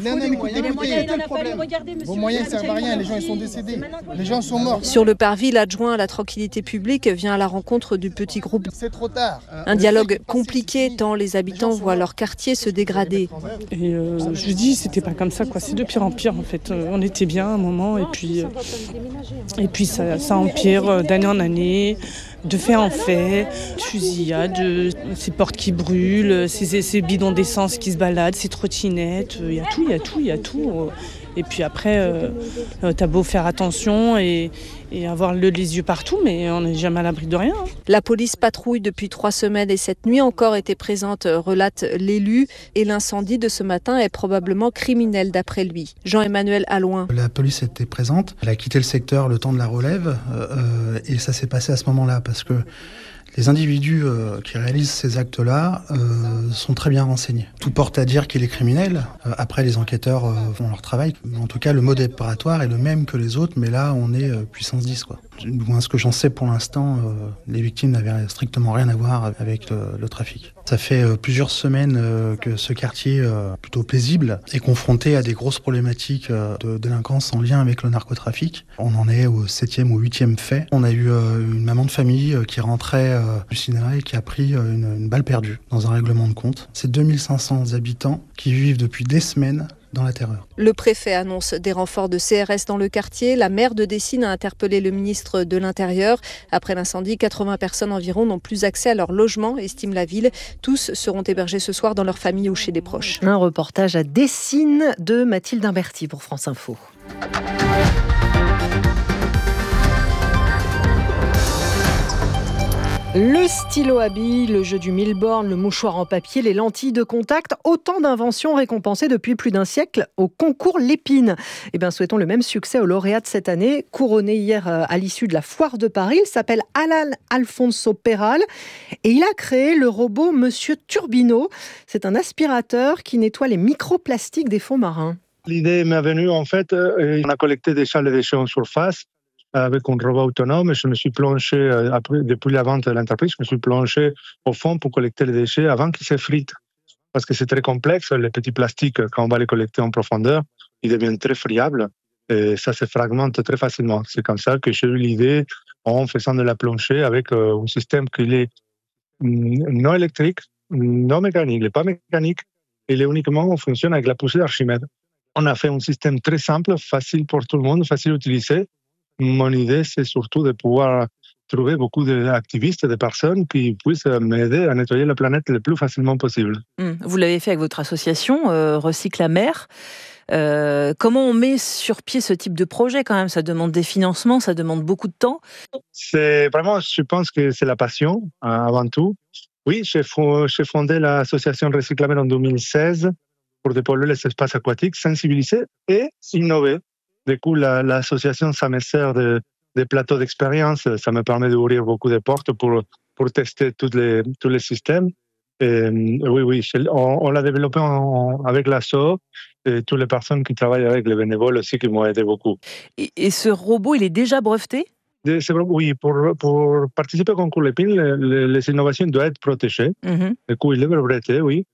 Vos moyens ne servent à rien. Les gens ils sont décédés. Les gens sont morts. Sur le parvis, l'adjoint à la tranquillité publique vient à la rencontre du petit groupe. C'est trop tard. Un dialogue compliqué tant les habitants voient leur quartier se dégrader. Et je dis, c'était pas comme ça, quoi. C'est de pire en pire, en fait. On était bien à un moment, et puis ça empire d'année en année, de fait en fait, fusillades, ces portes qui brûlent, ces bidons d'essence qui se baladent, ces trottinettes, il y a tout. Et puis après, t'as beau faire attention et avoir les yeux partout, mais on n'est jamais à l'abri de rien. La police patrouille depuis 3 semaines et cette nuit encore était présente, relate l'élu. Et l'incendie de ce matin est probablement criminel d'après lui. Jean-Emmanuel Allouin. La police était présente, elle a quitté le secteur le temps de la relève et ça s'est passé à ce moment-là parce que les individus qui réalisent ces actes-là sont très bien renseignés. Tout porte à dire qu'il est criminel. Après, les enquêteurs font leur travail. En tout cas, le mode opératoire est le même que les autres, mais là, on est puissance 10, quoi. Moi, ce que j'en sais pour l'instant, les victimes n'avaient strictement rien à voir avec le trafic. Ça fait plusieurs semaines que ce quartier, plutôt paisible, est confronté à des grosses problématiques de délinquance en lien avec le narcotrafic. On en est au 7e ou 8e fait. On a eu une maman de famille qui rentrait du cinéma et qui a pris une balle perdue dans un règlement de compte. C'est 2500 habitants qui vivent depuis des semaines dans la terreur. Le préfet annonce des renforts de CRS dans le quartier. La maire de Dessines a interpellé le ministre de l'Intérieur. Après l'incendie, 80 personnes environ n'ont plus accès à leur logement, estime la ville. Tous seront hébergés ce soir dans leur famille ou chez des proches. Un reportage à Dessines de Mathilde Imberti pour France Info. Le stylo à billes, le jeu du mille-bornes, le mouchoir en papier, les lentilles de contact, autant d'inventions récompensées depuis plus d'un siècle au concours Lépine. Eh bien, souhaitons le même succès au lauréat de cette année, couronné hier à l'issue de la foire de Paris. Il s'appelle Alan Alfonso Peral et il a créé le robot Monsieur Turbino. C'est un aspirateur qui nettoie les microplastiques des fonds marins. L'idée m'est venue, en fait, on a collecté déjà les déchets en surface avec un robot autonome. Je me suis plongé, depuis la vente de l'entreprise, je me suis plongé au fond pour collecter les déchets avant qu'ils s'effritent. Parce que c'est très complexe, les petits plastiques, quand on va les collecter en profondeur, ils deviennent très friables et ça se fragmente très facilement. C'est comme ça que j'ai eu l'idée, en faisant de la plongée avec un système qui est non électrique, non mécanique, il n'est pas mécanique, il est uniquement fonctionne avec la poussée d'Archimède. On a fait un système très simple, facile pour tout le monde, facile à utiliser. Mon idée, c'est surtout de pouvoir trouver beaucoup d'activistes, de personnes qui puissent m'aider à nettoyer la planète le plus facilement possible. Vous l'avez fait avec votre association, Recycle la mer. Comment on met sur pied ce type de projet quand même ? Ça demande des financements, ça demande beaucoup de temps. C'est vraiment, je pense que c'est la passion, avant tout. Oui, j'ai fondé l'association Recycle la mer en 2016 pour dépolluer les espaces aquatiques, sensibiliser et innover. Du coup, l'association, ça me sert de plateau d'expérience. Ça me permet d'ouvrir beaucoup de portes pour tester tous les systèmes. Et, oui, on l'a développé avec l'asso et toutes les personnes qui travaillent avec les bénévoles aussi qui m'ont aidé beaucoup. Et ce robot, il est déjà breveté ? Oui, pour participer au concours Lépine, les innovations doivent être protégées. Du coup, il est breveté, oui.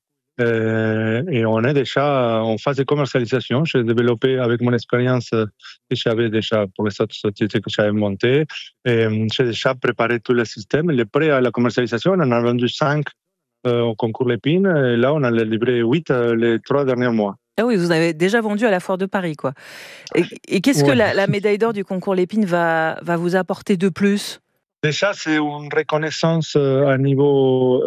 Et on est déjà en phase de commercialisation. J'ai développé avec mon expérience que j'avais déjà pour les autres sociétés que j'avais montées. J'ai déjà préparé tous les systèmes. Il est prêt à la commercialisation. On en a vendu 5 au concours Lépine. Et là, on a livré 8 les 3 derniers mois. Ah oui, vous avez déjà vendu à la Foire de Paris, quoi. Et qu'est-ce que la médaille d'or du concours Lépine va vous apporter de plus ? Déjà, c'est une reconnaissance à niveau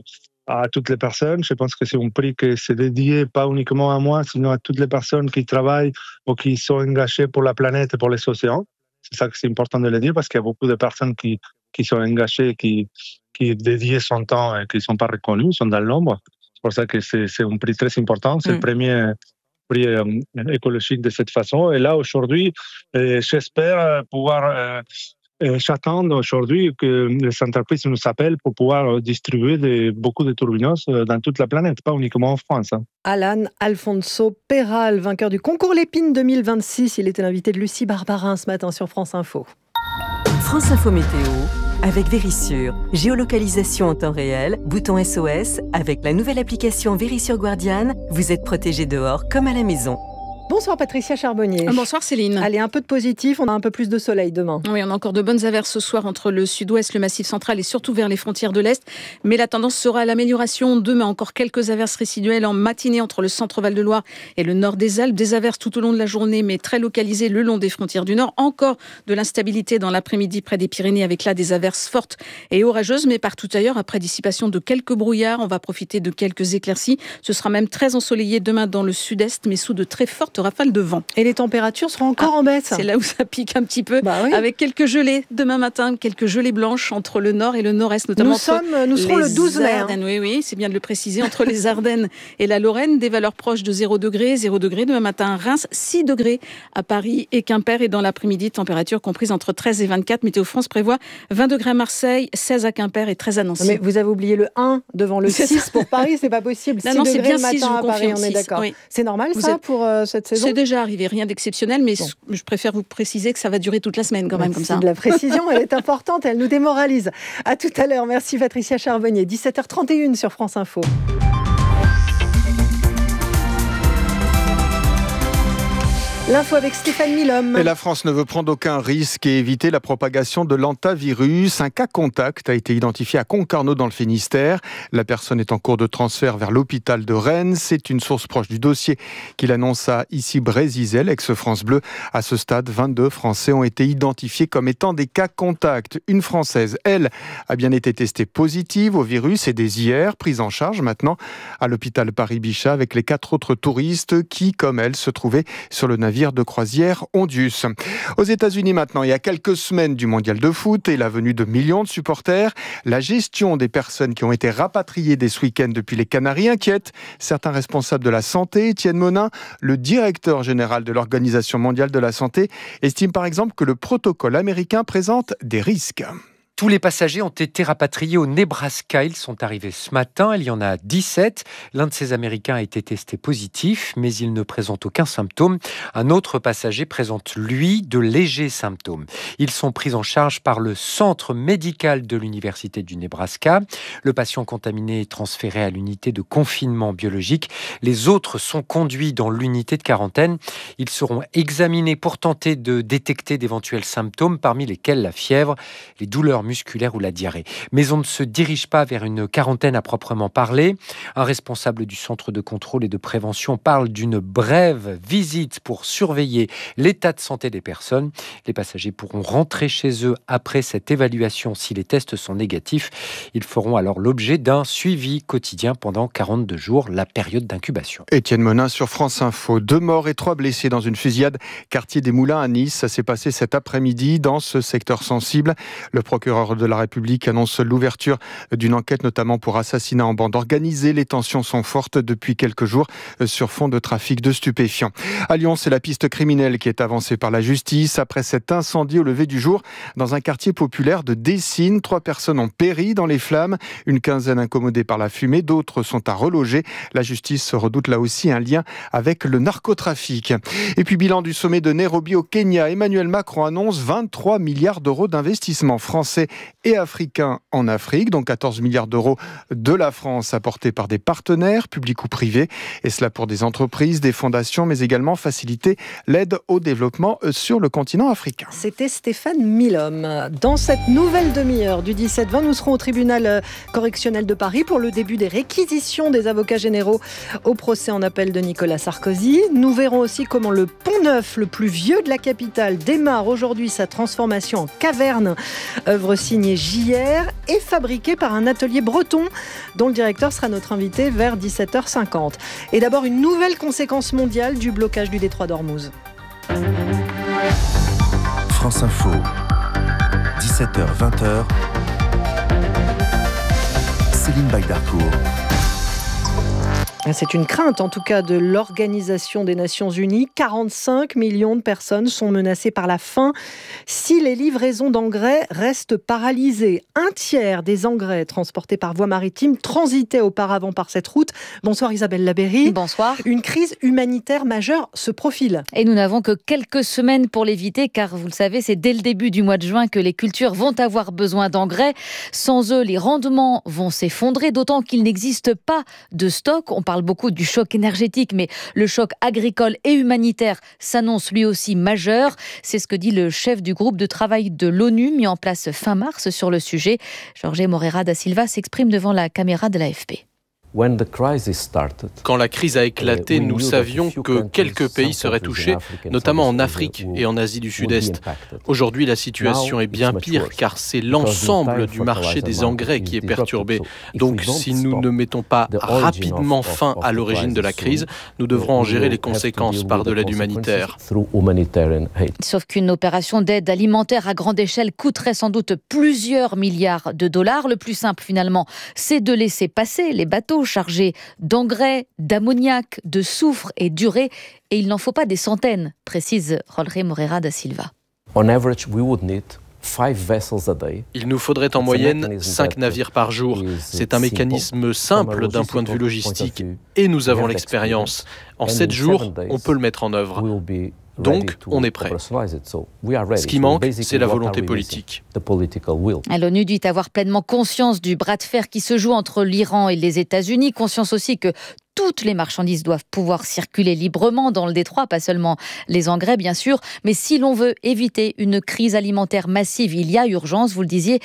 à toutes les personnes. Je pense que c'est un prix qui c'est dédié pas uniquement à moi, sinon à toutes les personnes qui travaillent ou qui sont engagées pour la planète et pour les océans. C'est ça que c'est important de le dire parce qu'il y a beaucoup de personnes qui sont engagées, qui dédient son temps et qui ne sont pas reconnues, sont dans l'ombre. C'est pour ça que c'est un prix très important. C'est le premier prix écologique de cette façon. Et là, aujourd'hui, j'espère pouvoir... J'attends aujourd'hui que les entreprises nous appellent pour pouvoir distribuer beaucoup de turbinos dans toute la planète, pas uniquement en France. Alan Alfonso Peral, vainqueur du concours Lépine 2026. Il était l'invité de Lucie Barbarin ce matin sur France Info. France Info Météo avec Vérissure. Géolocalisation en temps réel, bouton SOS. Avec la nouvelle application Vérissure Guardian, vous êtes protégé dehors comme à la maison. Bonsoir Patricia Charbonnier. Bonsoir Céline. Allez, un peu de positif, on a un peu plus de soleil demain. Oui, on a encore de bonnes averses ce soir entre le sud-ouest, le massif central et surtout vers les frontières de l'Est. Mais la tendance sera à l'amélioration. Demain, encore quelques averses résiduelles en matinée entre le centre Val-de-Loire et le nord des Alpes. Des averses tout au long de la journée, mais très localisées le long des frontières du nord. Encore de l'instabilité dans l'après-midi près des Pyrénées, avec là des averses fortes et orageuses. Mais partout ailleurs, après dissipation de quelques brouillards, on va profiter de quelques éclaircies. Ce sera même très ensoleillé demain dans le sud-est, mais sous de très fortes rafales de vent. Et les températures seront encore en baisse. C'est là où ça pique un petit peu, avec quelques gelées demain matin, quelques gelées blanches entre le nord et le nord-est, notamment nous serons le 12 mai. Oui, c'est bien de le préciser, entre les Ardennes et la Lorraine, des valeurs proches de 0 degré demain matin à Reims, 6 degrés à Paris et Quimper, et dans l'après-midi, température comprise entre 13 et 24. Météo France prévoit 20 degrés à Marseille, 16 à Quimper et 13 à Nancy. Mais vous avez oublié le 1 devant le 6 pour Paris, c'est pas possible. 6 degrés c'est bien le matin 6, à Paris, on est d'accord. Oui. C'est normal pour cette saison ? C'est déjà arrivé, rien d'exceptionnel, mais je préfère vous préciser que ça va durer toute la semaine quand même. Comme ça. De la précision, elle est importante, elle nous démoralise. À tout à l'heure, merci Patricia Charbonnier. 17h31 sur France Info. L'info avec Stéphane Milhomme. Et la France ne veut prendre aucun risque et éviter la propagation de l'hantavirus. Un cas contact a été identifié à Concarneau dans le Finistère. La personne est en cours de transfert vers l'hôpital de Rennes. C'est une source proche du dossier qui l'annonce à ici Brézizel, ex-France Bleu. À ce stade, 22 Français ont été identifiés comme étant des cas contacts. Une Française, elle, a bien été testée positive au virus et dès hier, prise en charge maintenant à l'hôpital Paris-Bichat avec les 4 autres touristes qui, comme elle, se trouvaient sur le navire de croisière Ondius. Aux États-Unis maintenant, il y a quelques semaines du mondial de foot et la venue de millions de supporters, la gestion des personnes qui ont été rapatriées dès ce week-end depuis les Canaries inquiète certains responsables de la santé. Étienne Monin, le directeur général de l'Organisation mondiale de la santé, estime par exemple que le protocole américain présente des risques. Tous les passagers ont été rapatriés au Nebraska. Ils sont arrivés ce matin. Il y en a 17. L'un de ces Américains a été testé positif, mais il ne présente aucun symptôme. Un autre passager présente, lui, de légers symptômes. Ils sont pris en charge par le centre médical de l'Université du Nebraska. Le patient contaminé est transféré à l'unité de confinement biologique. Les autres sont conduits dans l'unité de quarantaine. Ils seront examinés pour tenter de détecter d'éventuels symptômes, parmi lesquels la fièvre, les douleurs musculaire ou la diarrhée. Mais on ne se dirige pas vers une quarantaine à proprement parler. Un responsable du centre de contrôle et de prévention parle d'une brève visite pour surveiller l'état de santé des personnes. Les passagers pourront rentrer chez eux après cette évaluation si les tests sont négatifs. Ils feront alors l'objet d'un suivi quotidien pendant 42 jours, la période d'incubation. Étienne Monin sur France Info. 2 morts et 3 blessés dans une fusillade quartier des Moulins à Nice. Ça s'est passé cet après-midi dans ce secteur sensible. Le procureur de la République annonce l'ouverture d'une enquête notamment pour assassinat en bande organisée. Les tensions sont fortes depuis quelques jours sur fond de trafic de stupéfiants. À Lyon, c'est la piste criminelle qui est avancée par la justice après cet incendie au lever du jour dans un quartier populaire de Dessines. 3 personnes ont péri dans les flammes, une quinzaine incommodées par la fumée, d'autres sont à reloger. La justice redoute là aussi un lien avec le narcotrafic. Et puis bilan du sommet de Nairobi au Kenya, Emmanuel Macron annonce 23 milliards d'euros d'investissement français français et africains en Afrique, donc 14 milliards d'euros de la France apportés par des partenaires, publics ou privés, et cela pour des entreprises, des fondations, mais également faciliter l'aide au développement sur le continent africain. C'était Stéphane Milhomme. Dans cette nouvelle demi-heure du 17-20, nous serons au tribunal correctionnel de Paris pour le début des réquisitions des avocats généraux au procès en appel de Nicolas Sarkozy. Nous verrons aussi comment le Pont-Neuf, le plus vieux de la capitale, démarre aujourd'hui sa transformation en caverne. Œuvre signée JR et fabriquée par un atelier breton dont le directeur sera notre invité vers 17h50. Et d'abord, une nouvelle conséquence mondiale du blocage du détroit d'Ormuz. France Info, 17h-20h, Céline Baydarcourt. C'est une crainte, en tout cas, de l'Organisation des Nations Unies. 45 millions de personnes sont menacées par la faim si les livraisons d'engrais restent paralysées. Un tiers des engrais transportés par voie maritime transitaient auparavant par cette route. Bonsoir Isabelle Labeyrie. Bonsoir. Une crise humanitaire majeure se profile. Et nous n'avons que quelques semaines pour l'éviter, car vous le savez, c'est dès le début du mois de juin que les cultures vont avoir besoin d'engrais. Sans eux, les rendements vont s'effondrer, d'autant qu'il n'existe pas de stock. On parle beaucoup du choc énergétique, mais le choc agricole et humanitaire s'annonce lui aussi majeur. C'est ce que dit le chef du groupe de travail de l'ONU mis en place fin mars sur le sujet. Jorge Moreira da Silva s'exprime devant la caméra de l'AFP. Quand la crise a éclaté, nous savions que quelques pays seraient touchés, notamment en Afrique et en Asie du Sud-Est. Aujourd'hui, la situation est bien pire car c'est l'ensemble du marché des engrais qui est perturbé. Donc, si nous ne mettons pas rapidement fin à l'origine de la crise, nous devrons en gérer les conséquences par de l'aide humanitaire. Sauf qu'une opération d'aide alimentaire à grande échelle coûterait sans doute plusieurs milliards de dollars. Le plus simple, finalement, c'est de laisser passer les bateaux chargés d'engrais, d'ammoniac, de soufre et d'urée. Et il n'en faut pas des centaines, précise Jorge Moreira da Silva. Il nous faudrait en moyenne 5 navires par jour. C'est un mécanisme simple d'un point de vue logistique. Et nous avons l'expérience. En 7 jours, on peut le mettre en œuvre. Donc, on est prêt. Ce qui manque, c'est la volonté politique. L'ONU dit avoir pleinement conscience du bras de fer qui se joue entre l'Iran et les États-Unis. Conscience aussi que toutes les marchandises doivent pouvoir circuler librement dans le détroit, pas seulement les engrais bien sûr, mais si l'on veut éviter une crise alimentaire massive, il y a urgence, vous le disiez,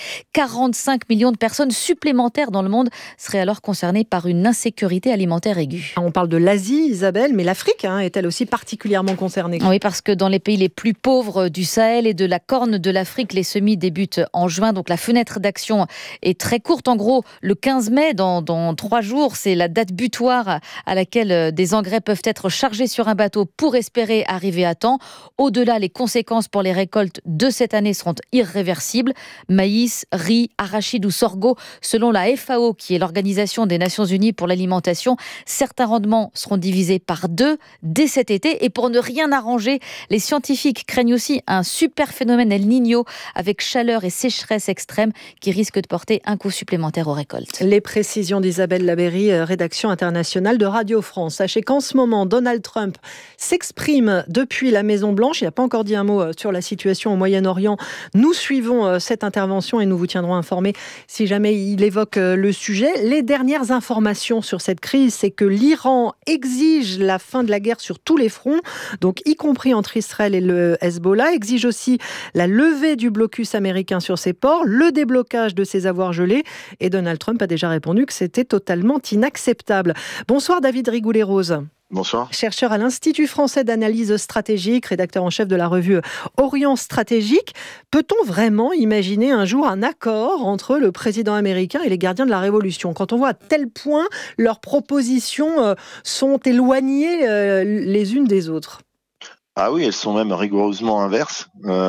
45 millions de personnes supplémentaires dans le monde seraient alors concernées par une insécurité alimentaire aiguë. On parle de l'Asie, Isabelle, mais l'Afrique est-elle aussi particulièrement concernée ? Oui, parce que dans les pays les plus pauvres du Sahel et de la Corne de l'Afrique, les semis débutent en juin, donc la fenêtre d'action est très courte. En gros, le 15 mai, dans 3 jours, c'est la date butoir à laquelle des engrais peuvent être chargés sur un bateau pour espérer arriver à temps. Au-delà, les conséquences pour les récoltes de cette année seront irréversibles. Maïs, riz, arachide ou sorgho, selon la FAO, qui est l'Organisation des Nations Unies pour l'alimentation, certains rendements seront divisés par 2 dès cet été. Et pour ne rien arranger, les scientifiques craignent aussi un super phénomène El Niño avec chaleur et sécheresse extrême qui risque de porter un coup supplémentaire aux récoltes. Les précisions d'Isabelle Labeyrie, rédaction internationale de Radio France. Sachez qu'en ce moment, Donald Trump s'exprime depuis la Maison-Blanche. Il n'a pas encore dit un mot sur la situation au Moyen-Orient. Nous suivons cette intervention et nous vous tiendrons informés si jamais il évoque le sujet. Les dernières informations sur cette crise, c'est que l'Iran exige la fin de la guerre sur tous les fronts, donc y compris entre Israël et le Hezbollah, exige aussi la levée du blocus américain sur ses ports, le déblocage de ses avoirs gelés. Et Donald Trump a déjà répondu que c'était totalement inacceptable. Bonsoir David Rigoulet-Rose. Bonsoir. Chercheur à l'Institut français d'analyse stratégique, rédacteur en chef de la revue Orient Stratégique. Peut-on vraiment imaginer un jour un accord entre le président américain et les gardiens de la Révolution, quand on voit à tel point leurs propositions sont éloignées les unes des autres ? Ah oui, elles sont même rigoureusement inverses.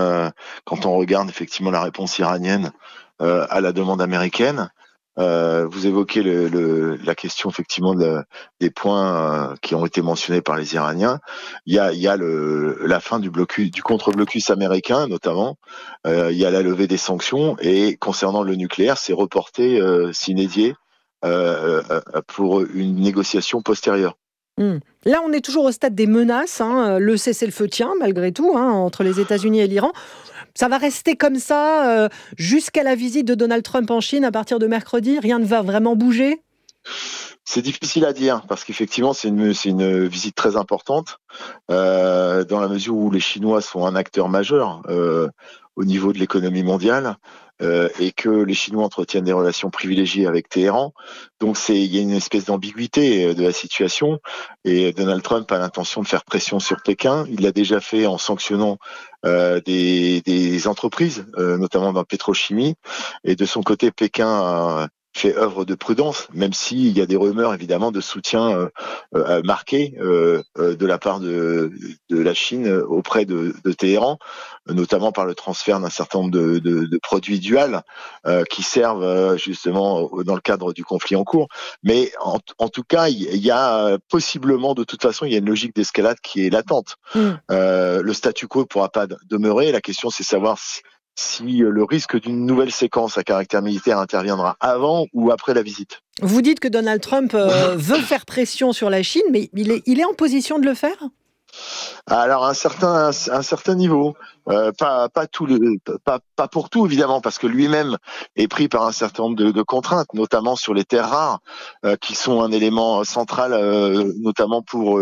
Quand on regarde effectivement la réponse iranienne à la demande américaine, vous évoquez la question effectivement des points qui ont été mentionnés par les Iraniens. Il y a la fin du contre-blocus américain notamment. Il y a la levée des sanctions et concernant le nucléaire, c'est reporté sine die pour une négociation postérieure. Là, on est toujours au stade des menaces. Le cessez-le-feu tient, malgré tout, entre les États-Unis et l'Iran. Ça va rester comme ça jusqu'à la visite de Donald Trump en Chine à partir de mercredi. Rien ne va vraiment bouger? C'est difficile à dire parce qu'effectivement c'est une visite très importante dans la mesure où les Chinois sont un acteur majeur au niveau de l'économie mondiale et que les Chinois entretiennent des relations privilégiées avec Téhéran. Donc il y a une espèce d'ambiguïté de la situation et Donald Trump a l'intention de faire pression sur Pékin. Il l'a déjà fait en sanctionnant des entreprises, notamment dans la pétrochimie. Et de son côté, Pékin fait œuvre de prudence, même s'il y a des rumeurs évidemment de soutien marqué de la part de la Chine auprès de Téhéran, notamment par le transfert d'un certain nombre de produits duals qui servent justement dans le cadre du conflit en cours. Mais en tout cas, il y a possiblement, de toute façon, il y a une logique d'escalade qui est latente. Le statu quo ne pourra pas demeurer. La question, c'est savoir si le risque d'une nouvelle séquence à caractère militaire interviendra avant ou après la visite. Vous dites que Donald Trump veut faire pression sur la Chine, mais il est en position de le faire ? Alors un certain niveau, pas pour tout évidemment, parce que lui-même est pris par un certain nombre de contraintes, notamment sur les terres rares, qui sont un élément central, notamment pour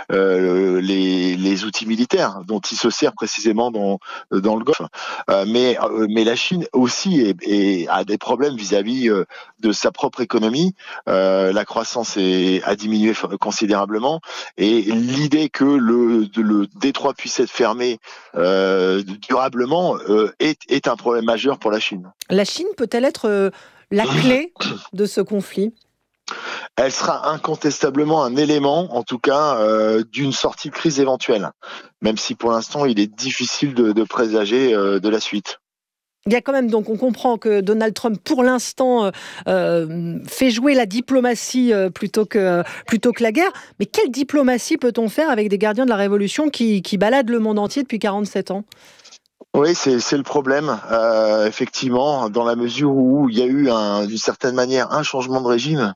les outils militaires dont il se sert précisément dans le Golfe. Mais la Chine aussi a des problèmes vis-à-vis de sa propre économie. La croissance a diminué considérablement, et l'idée que le détroit puisse être fermé durablement est un problème majeur pour la Chine. La Chine peut-elle être la clé de ce conflit ? Elle sera incontestablement un élément, en tout cas, d'une sortie de crise éventuelle, même si pour l'instant il est difficile de présager de la suite. Il y a quand même, donc on comprend que Donald Trump, pour l'instant, fait jouer la diplomatie plutôt que la guerre. Mais quelle diplomatie peut-on faire avec des gardiens de la Révolution qui baladent le monde entier depuis 47 ans ? Oui, c'est le problème, effectivement, dans la mesure où il y a eu d'une certaine manière un changement de régime,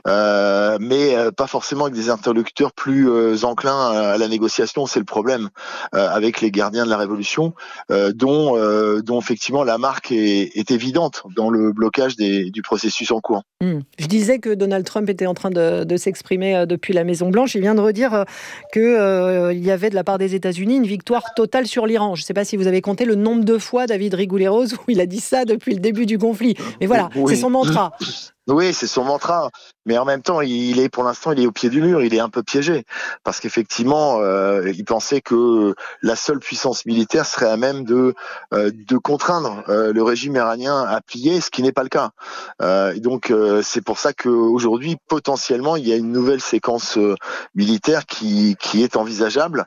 mais pas forcément avec des interlocuteurs plus enclins à la négociation. C'est le problème avec les gardiens de la Révolution, dont effectivement la marque est évidente dans le blocage du processus en cours. Je disais que Donald Trump était en train de s'exprimer depuis la Maison-Blanche. Il vient de redire qu'il y avait de la part des États-Unis une victoire totale sur l'Iran. Je ne sais pas si vous avez compté le nombre de fois David Rigoulet-Rose où il a dit ça depuis le début du conflit. Mais voilà, oui. C'est son mantra. Oui, c'est son mantra. Mais en même temps, pour l'instant, il est au pied du mur. Il est un peu piégé. Parce qu'effectivement, il pensait que la seule puissance militaire serait à même de contraindre le régime iranien à plier, ce qui n'est pas le cas. Donc, c'est pour ça qu'aujourd'hui, potentiellement, il y a une nouvelle séquence militaire qui est envisageable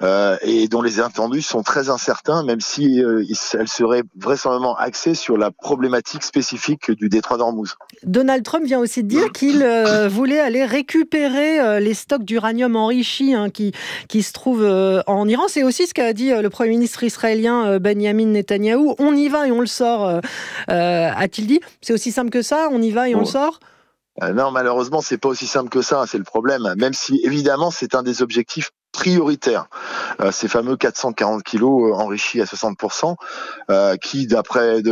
et dont les attendus sont très incertains, même si elle serait vraisemblablement axée sur la problématique spécifique du détroit d'Ormuz. Donald Trump vient aussi de dire qu'il voulait aller récupérer les stocks d'uranium enrichi qui se trouvent en Iran. C'est aussi ce qu'a dit le Premier ministre israélien Benjamin Netanyahou. On y va et on le sort, a-t-il dit. C'est aussi simple que ça, on y va et on le sort ? Non, malheureusement, c'est pas aussi simple que ça, c'est le problème. Même si, évidemment, c'est un des objectifs prioritaires. Ces fameux 440 kilos enrichis à 60%, qui, d'après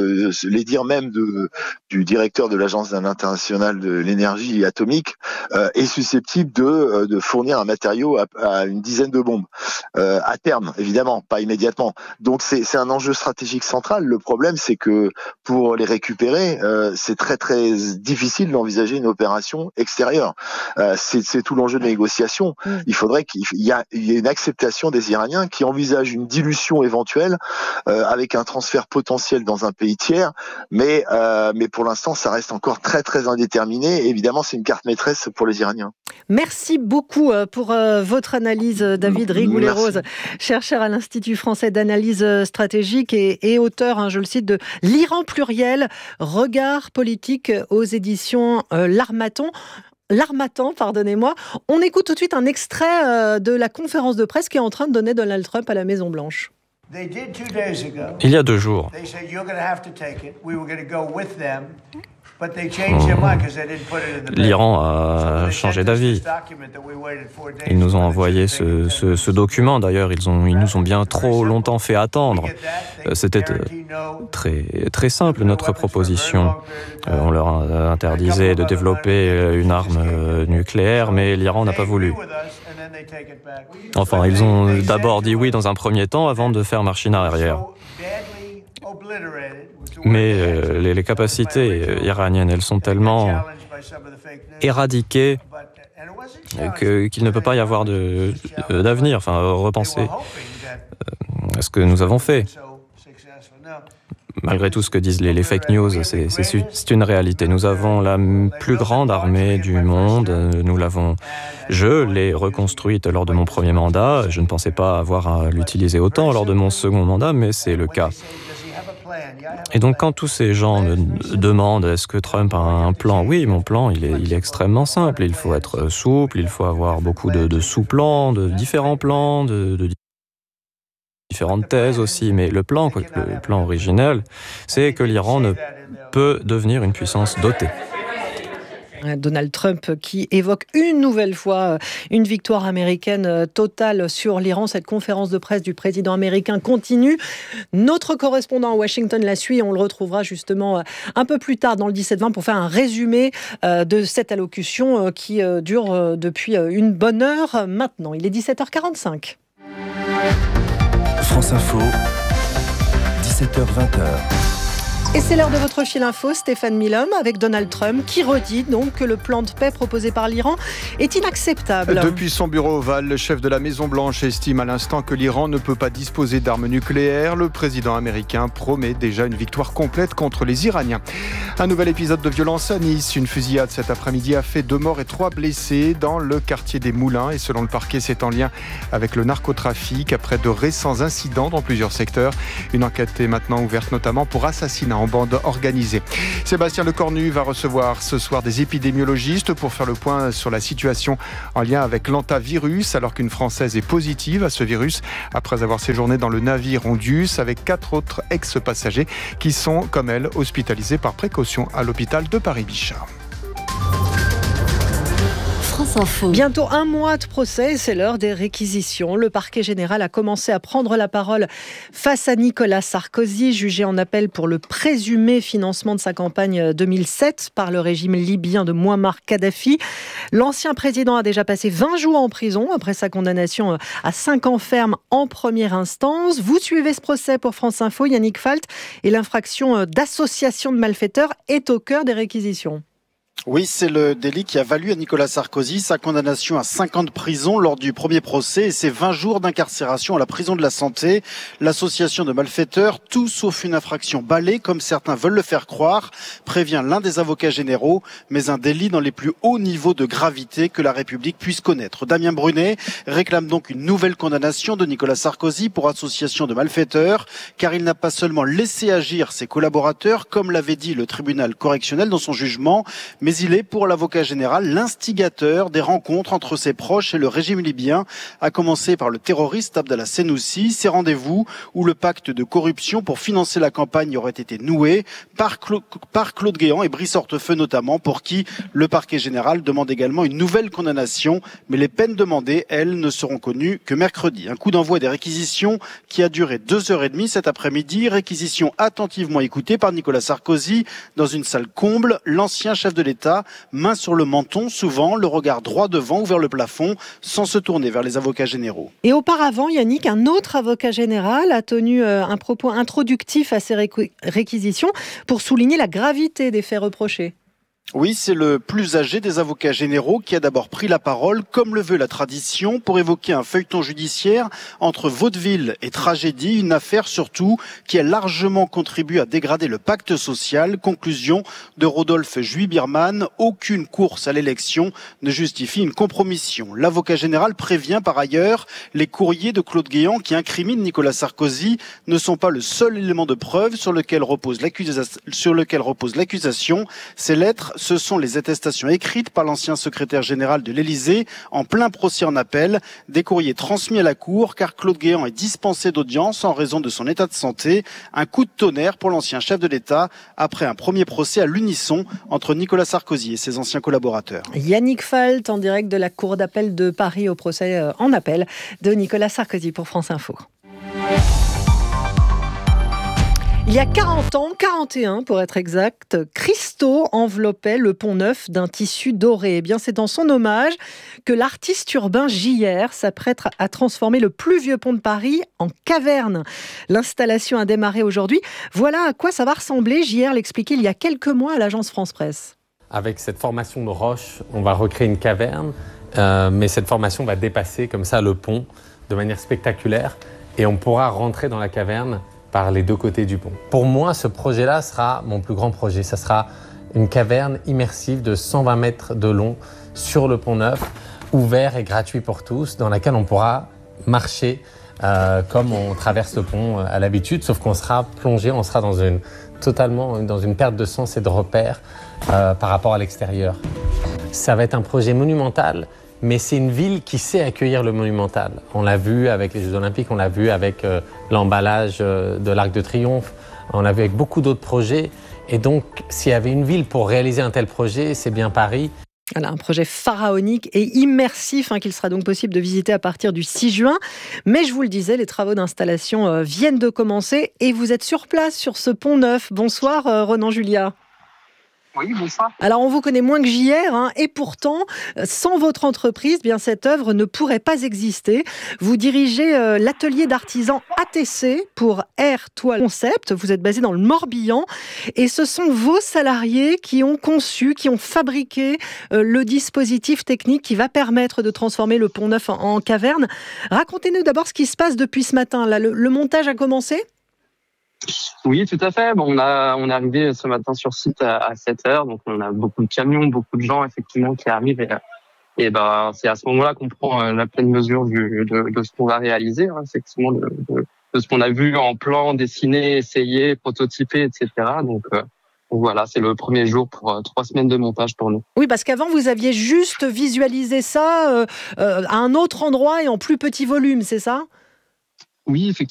les dires même du directeur de l'Agence internationale de l'énergie atomique, est susceptible de fournir un matériau à une dizaine de bombes. À terme, évidemment, pas immédiatement. Donc c'est un enjeu stratégique central. Le problème, c'est que pour les récupérer, c'est très très difficile d'envisager une opération extérieure. C'est tout l'enjeu de négociation. Il faudrait qu'il y ait une acceptation des Iraniens qui envisagent une dilution éventuelle avec un transfert potentiel dans un pays tiers, mais pour l'instant, ça reste encore très très indéterminé. Évidemment, c'est une carte maîtresse pour les Iraniens. Merci beaucoup pour votre analyse, David Rigoulet-Rose, chercheur à l'Institut français d'analyse stratégique et auteur, je le cite, de L'Iran pluriel, regard politique aux éditions L'Harmattan, pardonnez-moi. On écoute tout de suite un extrait de la conférence de presse qui est en train de donner Donald Trump à la Maison-Blanche. Il y a 2 jours, L'Iran a changé d'avis. Ils nous ont envoyé ce document. D'ailleurs, ils nous ont bien trop longtemps fait attendre. C'était très, très simple, notre proposition. On leur interdisait de développer une arme nucléaire, mais l'Iran n'a pas voulu. Enfin, ils ont d'abord dit oui dans un premier temps avant de faire machine arrière. Mais les capacités iraniennes, elles sont tellement éradiquées qu'il ne peut pas y avoir d'avenir. Enfin, repenser à ce que nous avons fait. Malgré tout ce que disent les fake news, c'est une réalité. Nous avons la plus grande armée du monde. Je l'ai reconstruite lors de mon premier mandat. Je ne pensais pas avoir à l'utiliser autant lors de mon second mandat, mais c'est le cas. Et donc quand tous ces gens me demandent est-ce que Trump a un plan, oui, mon plan il est extrêmement simple. Il faut être souple, il faut avoir beaucoup de sous-plans, de différents plans, de différentes thèses aussi. Mais le plan originel, c'est que l'Iran ne peut devenir une puissance dotée. Donald Trump qui évoque une nouvelle fois une victoire américaine totale sur l'Iran. Cette conférence de presse du président américain continue. Notre correspondant à Washington la suit et on le retrouvera justement un peu plus tard dans le 17-20 pour faire un résumé de cette allocution qui dure depuis une bonne heure maintenant. Il est 17h45. France Info, 17h-20h. Et c'est l'heure de votre fil info, Stéphane Milhomme, avec Donald Trump, qui redit donc que le plan de paix proposé par l'Iran est inacceptable. Depuis son bureau ovale, le chef de la Maison-Blanche estime à l'instant que l'Iran ne peut pas disposer d'armes nucléaires. Le président américain promet déjà une victoire complète contre les Iraniens. Un nouvel épisode de violence à Nice. Une fusillade cet après-midi a fait 2 morts et 3 blessés dans le quartier des Moulins. Et selon le parquet, c'est en lien avec le narcotrafic. Après de récents incidents dans plusieurs secteurs, une enquête est maintenant ouverte notamment pour assassinat en bande organisée. Sébastien Lecornu va recevoir ce soir des épidémiologistes pour faire le point sur la situation en lien avec l'hantavirus, alors qu'une Française est positive à ce virus après avoir séjourné dans le navire Ondius avec 4 autres ex-passagers qui sont, comme elle, hospitalisés par précaution à l'hôpital de Paris-Bichat. Bientôt 1 mois de procès, c'est l'heure des réquisitions. Le parquet général a commencé à prendre la parole face à Nicolas Sarkozy, jugé en appel pour le présumé financement de sa campagne 2007 par le régime libyen de Mouammar Kadhafi. L'ancien président a déjà passé 20 jours en prison après sa condamnation à 5 ans ferme en première instance. Vous suivez ce procès pour France Info, Yannick Falt, et l'infraction d'association de malfaiteurs est au cœur des réquisitions. Oui, c'est le délit qui a valu à Nicolas Sarkozy sa condamnation à 5 ans de prison lors du premier procès et ses 20 jours d'incarcération à la prison de la Santé. L'association de malfaiteurs, tout sauf une infraction balai, comme certains veulent le faire croire, prévient l'un des avocats généraux, mais un délit dans les plus hauts niveaux de gravité que la République puisse connaître. Damien Brunet réclame donc une nouvelle condamnation de Nicolas Sarkozy pour association de malfaiteurs, car il n'a pas seulement laissé agir ses collaborateurs, comme l'avait dit le tribunal correctionnel dans son jugement, mais il est, pour l'avocat général, l'instigateur des rencontres entre ses proches et le régime libyen, à commencer par le terroriste Abdallah Senoussi. Ces rendez-vous où le pacte de corruption pour financer la campagne aurait été noué par Claude Guéant et Brice Hortefeux notamment, pour qui le parquet général demande également une nouvelle condamnation. Mais les peines demandées, elles, ne seront connues que mercredi. Un coup d'envoi des réquisitions qui a duré 2h30 cet après-midi. Réquisition attentivement écoutée par Nicolas Sarkozy dans une salle comble. L'ancien chef de l'État, main sur le menton, souvent le regard droit devant ou vers le plafond, sans se tourner vers les avocats généraux. Et auparavant, Yannick, un autre avocat général a tenu un propos introductif à ces réquisitions pour souligner la gravité des faits reprochés. Oui, c'est le plus âgé des avocats généraux qui a d'abord pris la parole, comme le veut la tradition, pour évoquer un feuilleton judiciaire entre vaudeville et tragédie, une affaire surtout qui a largement contribué à dégrader le pacte social. Conclusion de Rodolphe Juy-Birman, aucune course à l'élection ne justifie une compromission. L'avocat général prévient par ailleurs, les courriers de Claude Guéant qui incriminent Nicolas Sarkozy ne sont pas le seul élément de preuve sur lequel repose l'accusation. Ces lettres ce sont les attestations écrites par l'ancien secrétaire général de l'Élysée en plein procès en appel. Des courriers transmis à la Cour car Claude Guéant est dispensé d'audience en raison de son état de santé. Un coup de tonnerre pour l'ancien chef de l'État après un premier procès à l'unisson entre Nicolas Sarkozy et ses anciens collaborateurs. Yannick Falt en direct de la Cour d'appel de Paris au procès en appel de Nicolas Sarkozy pour France Info. Il y a 40 ans, 41 pour être exact, Christo enveloppait le Pont Neuf d'un tissu doré. Eh bien, c'est en son hommage que l'artiste urbain JR s'apprête à transformer le plus vieux pont de Paris en caverne. L'installation a démarré aujourd'hui. Voilà à quoi ça va ressembler. JR l'expliquait il y a quelques mois à l'agence France Presse. Avec cette formation de roche, on va recréer une caverne, mais cette formation va dépasser comme ça le pont de manière spectaculaire et on pourra rentrer dans la caverne par les deux côtés du pont. Pour moi, ce projet-là sera mon plus grand projet. Ça sera une caverne immersive de 120 mètres de long sur le Pont Neuf, ouvert et gratuit pour tous, dans laquelle on pourra marcher comme on traverse le pont à l'habitude, sauf qu'on sera plongé, on sera totalement dans une perte de sens et de repères par rapport à l'extérieur. Ça va être un projet monumental, mais c'est une ville qui sait accueillir le monumental. On l'a vu avec les Jeux Olympiques, on l'a vu avec l'emballage de l'Arc de Triomphe, on l'a vu avec beaucoup d'autres projets. Et donc, s'il y avait une ville pour réaliser un tel projet, c'est bien Paris. Voilà, un projet pharaonique et immersif qu'il sera donc possible de visiter à partir du 6 juin. Mais je vous le disais, les travaux d'installation viennent de commencer et vous êtes sur place sur ce Pont Neuf. Bonsoir Renan Julia. Oui, bonsoir. Alors, on vous connaît moins que JR, et pourtant, sans votre entreprise, bien cette œuvre ne pourrait pas exister. Vous dirigez l'atelier d'artisans ATC pour Air Toile Concept. Vous êtes basé dans le Morbihan, et ce sont vos salariés qui ont conçu, qui ont fabriqué le dispositif technique qui va permettre de transformer le Pont Neuf en caverne. Racontez-nous d'abord ce qui se passe depuis ce matin. Là, le montage a commencé ? Oui, tout à fait. Bon, on est arrivé ce matin sur site à 7h, donc on a beaucoup de camions, beaucoup de gens effectivement qui arrivent et c'est à ce moment-là qu'on prend la pleine mesure de ce qu'on va réaliser, effectivement de ce qu'on a vu en plan, dessiné, essayé, prototypé, etc. Donc voilà, c'est le premier jour pour 3 semaines de montage pour nous. Oui, parce qu'avant vous aviez juste visualisé ça à un autre endroit et en plus petit volume, c'est ça ? Oui, effectivement.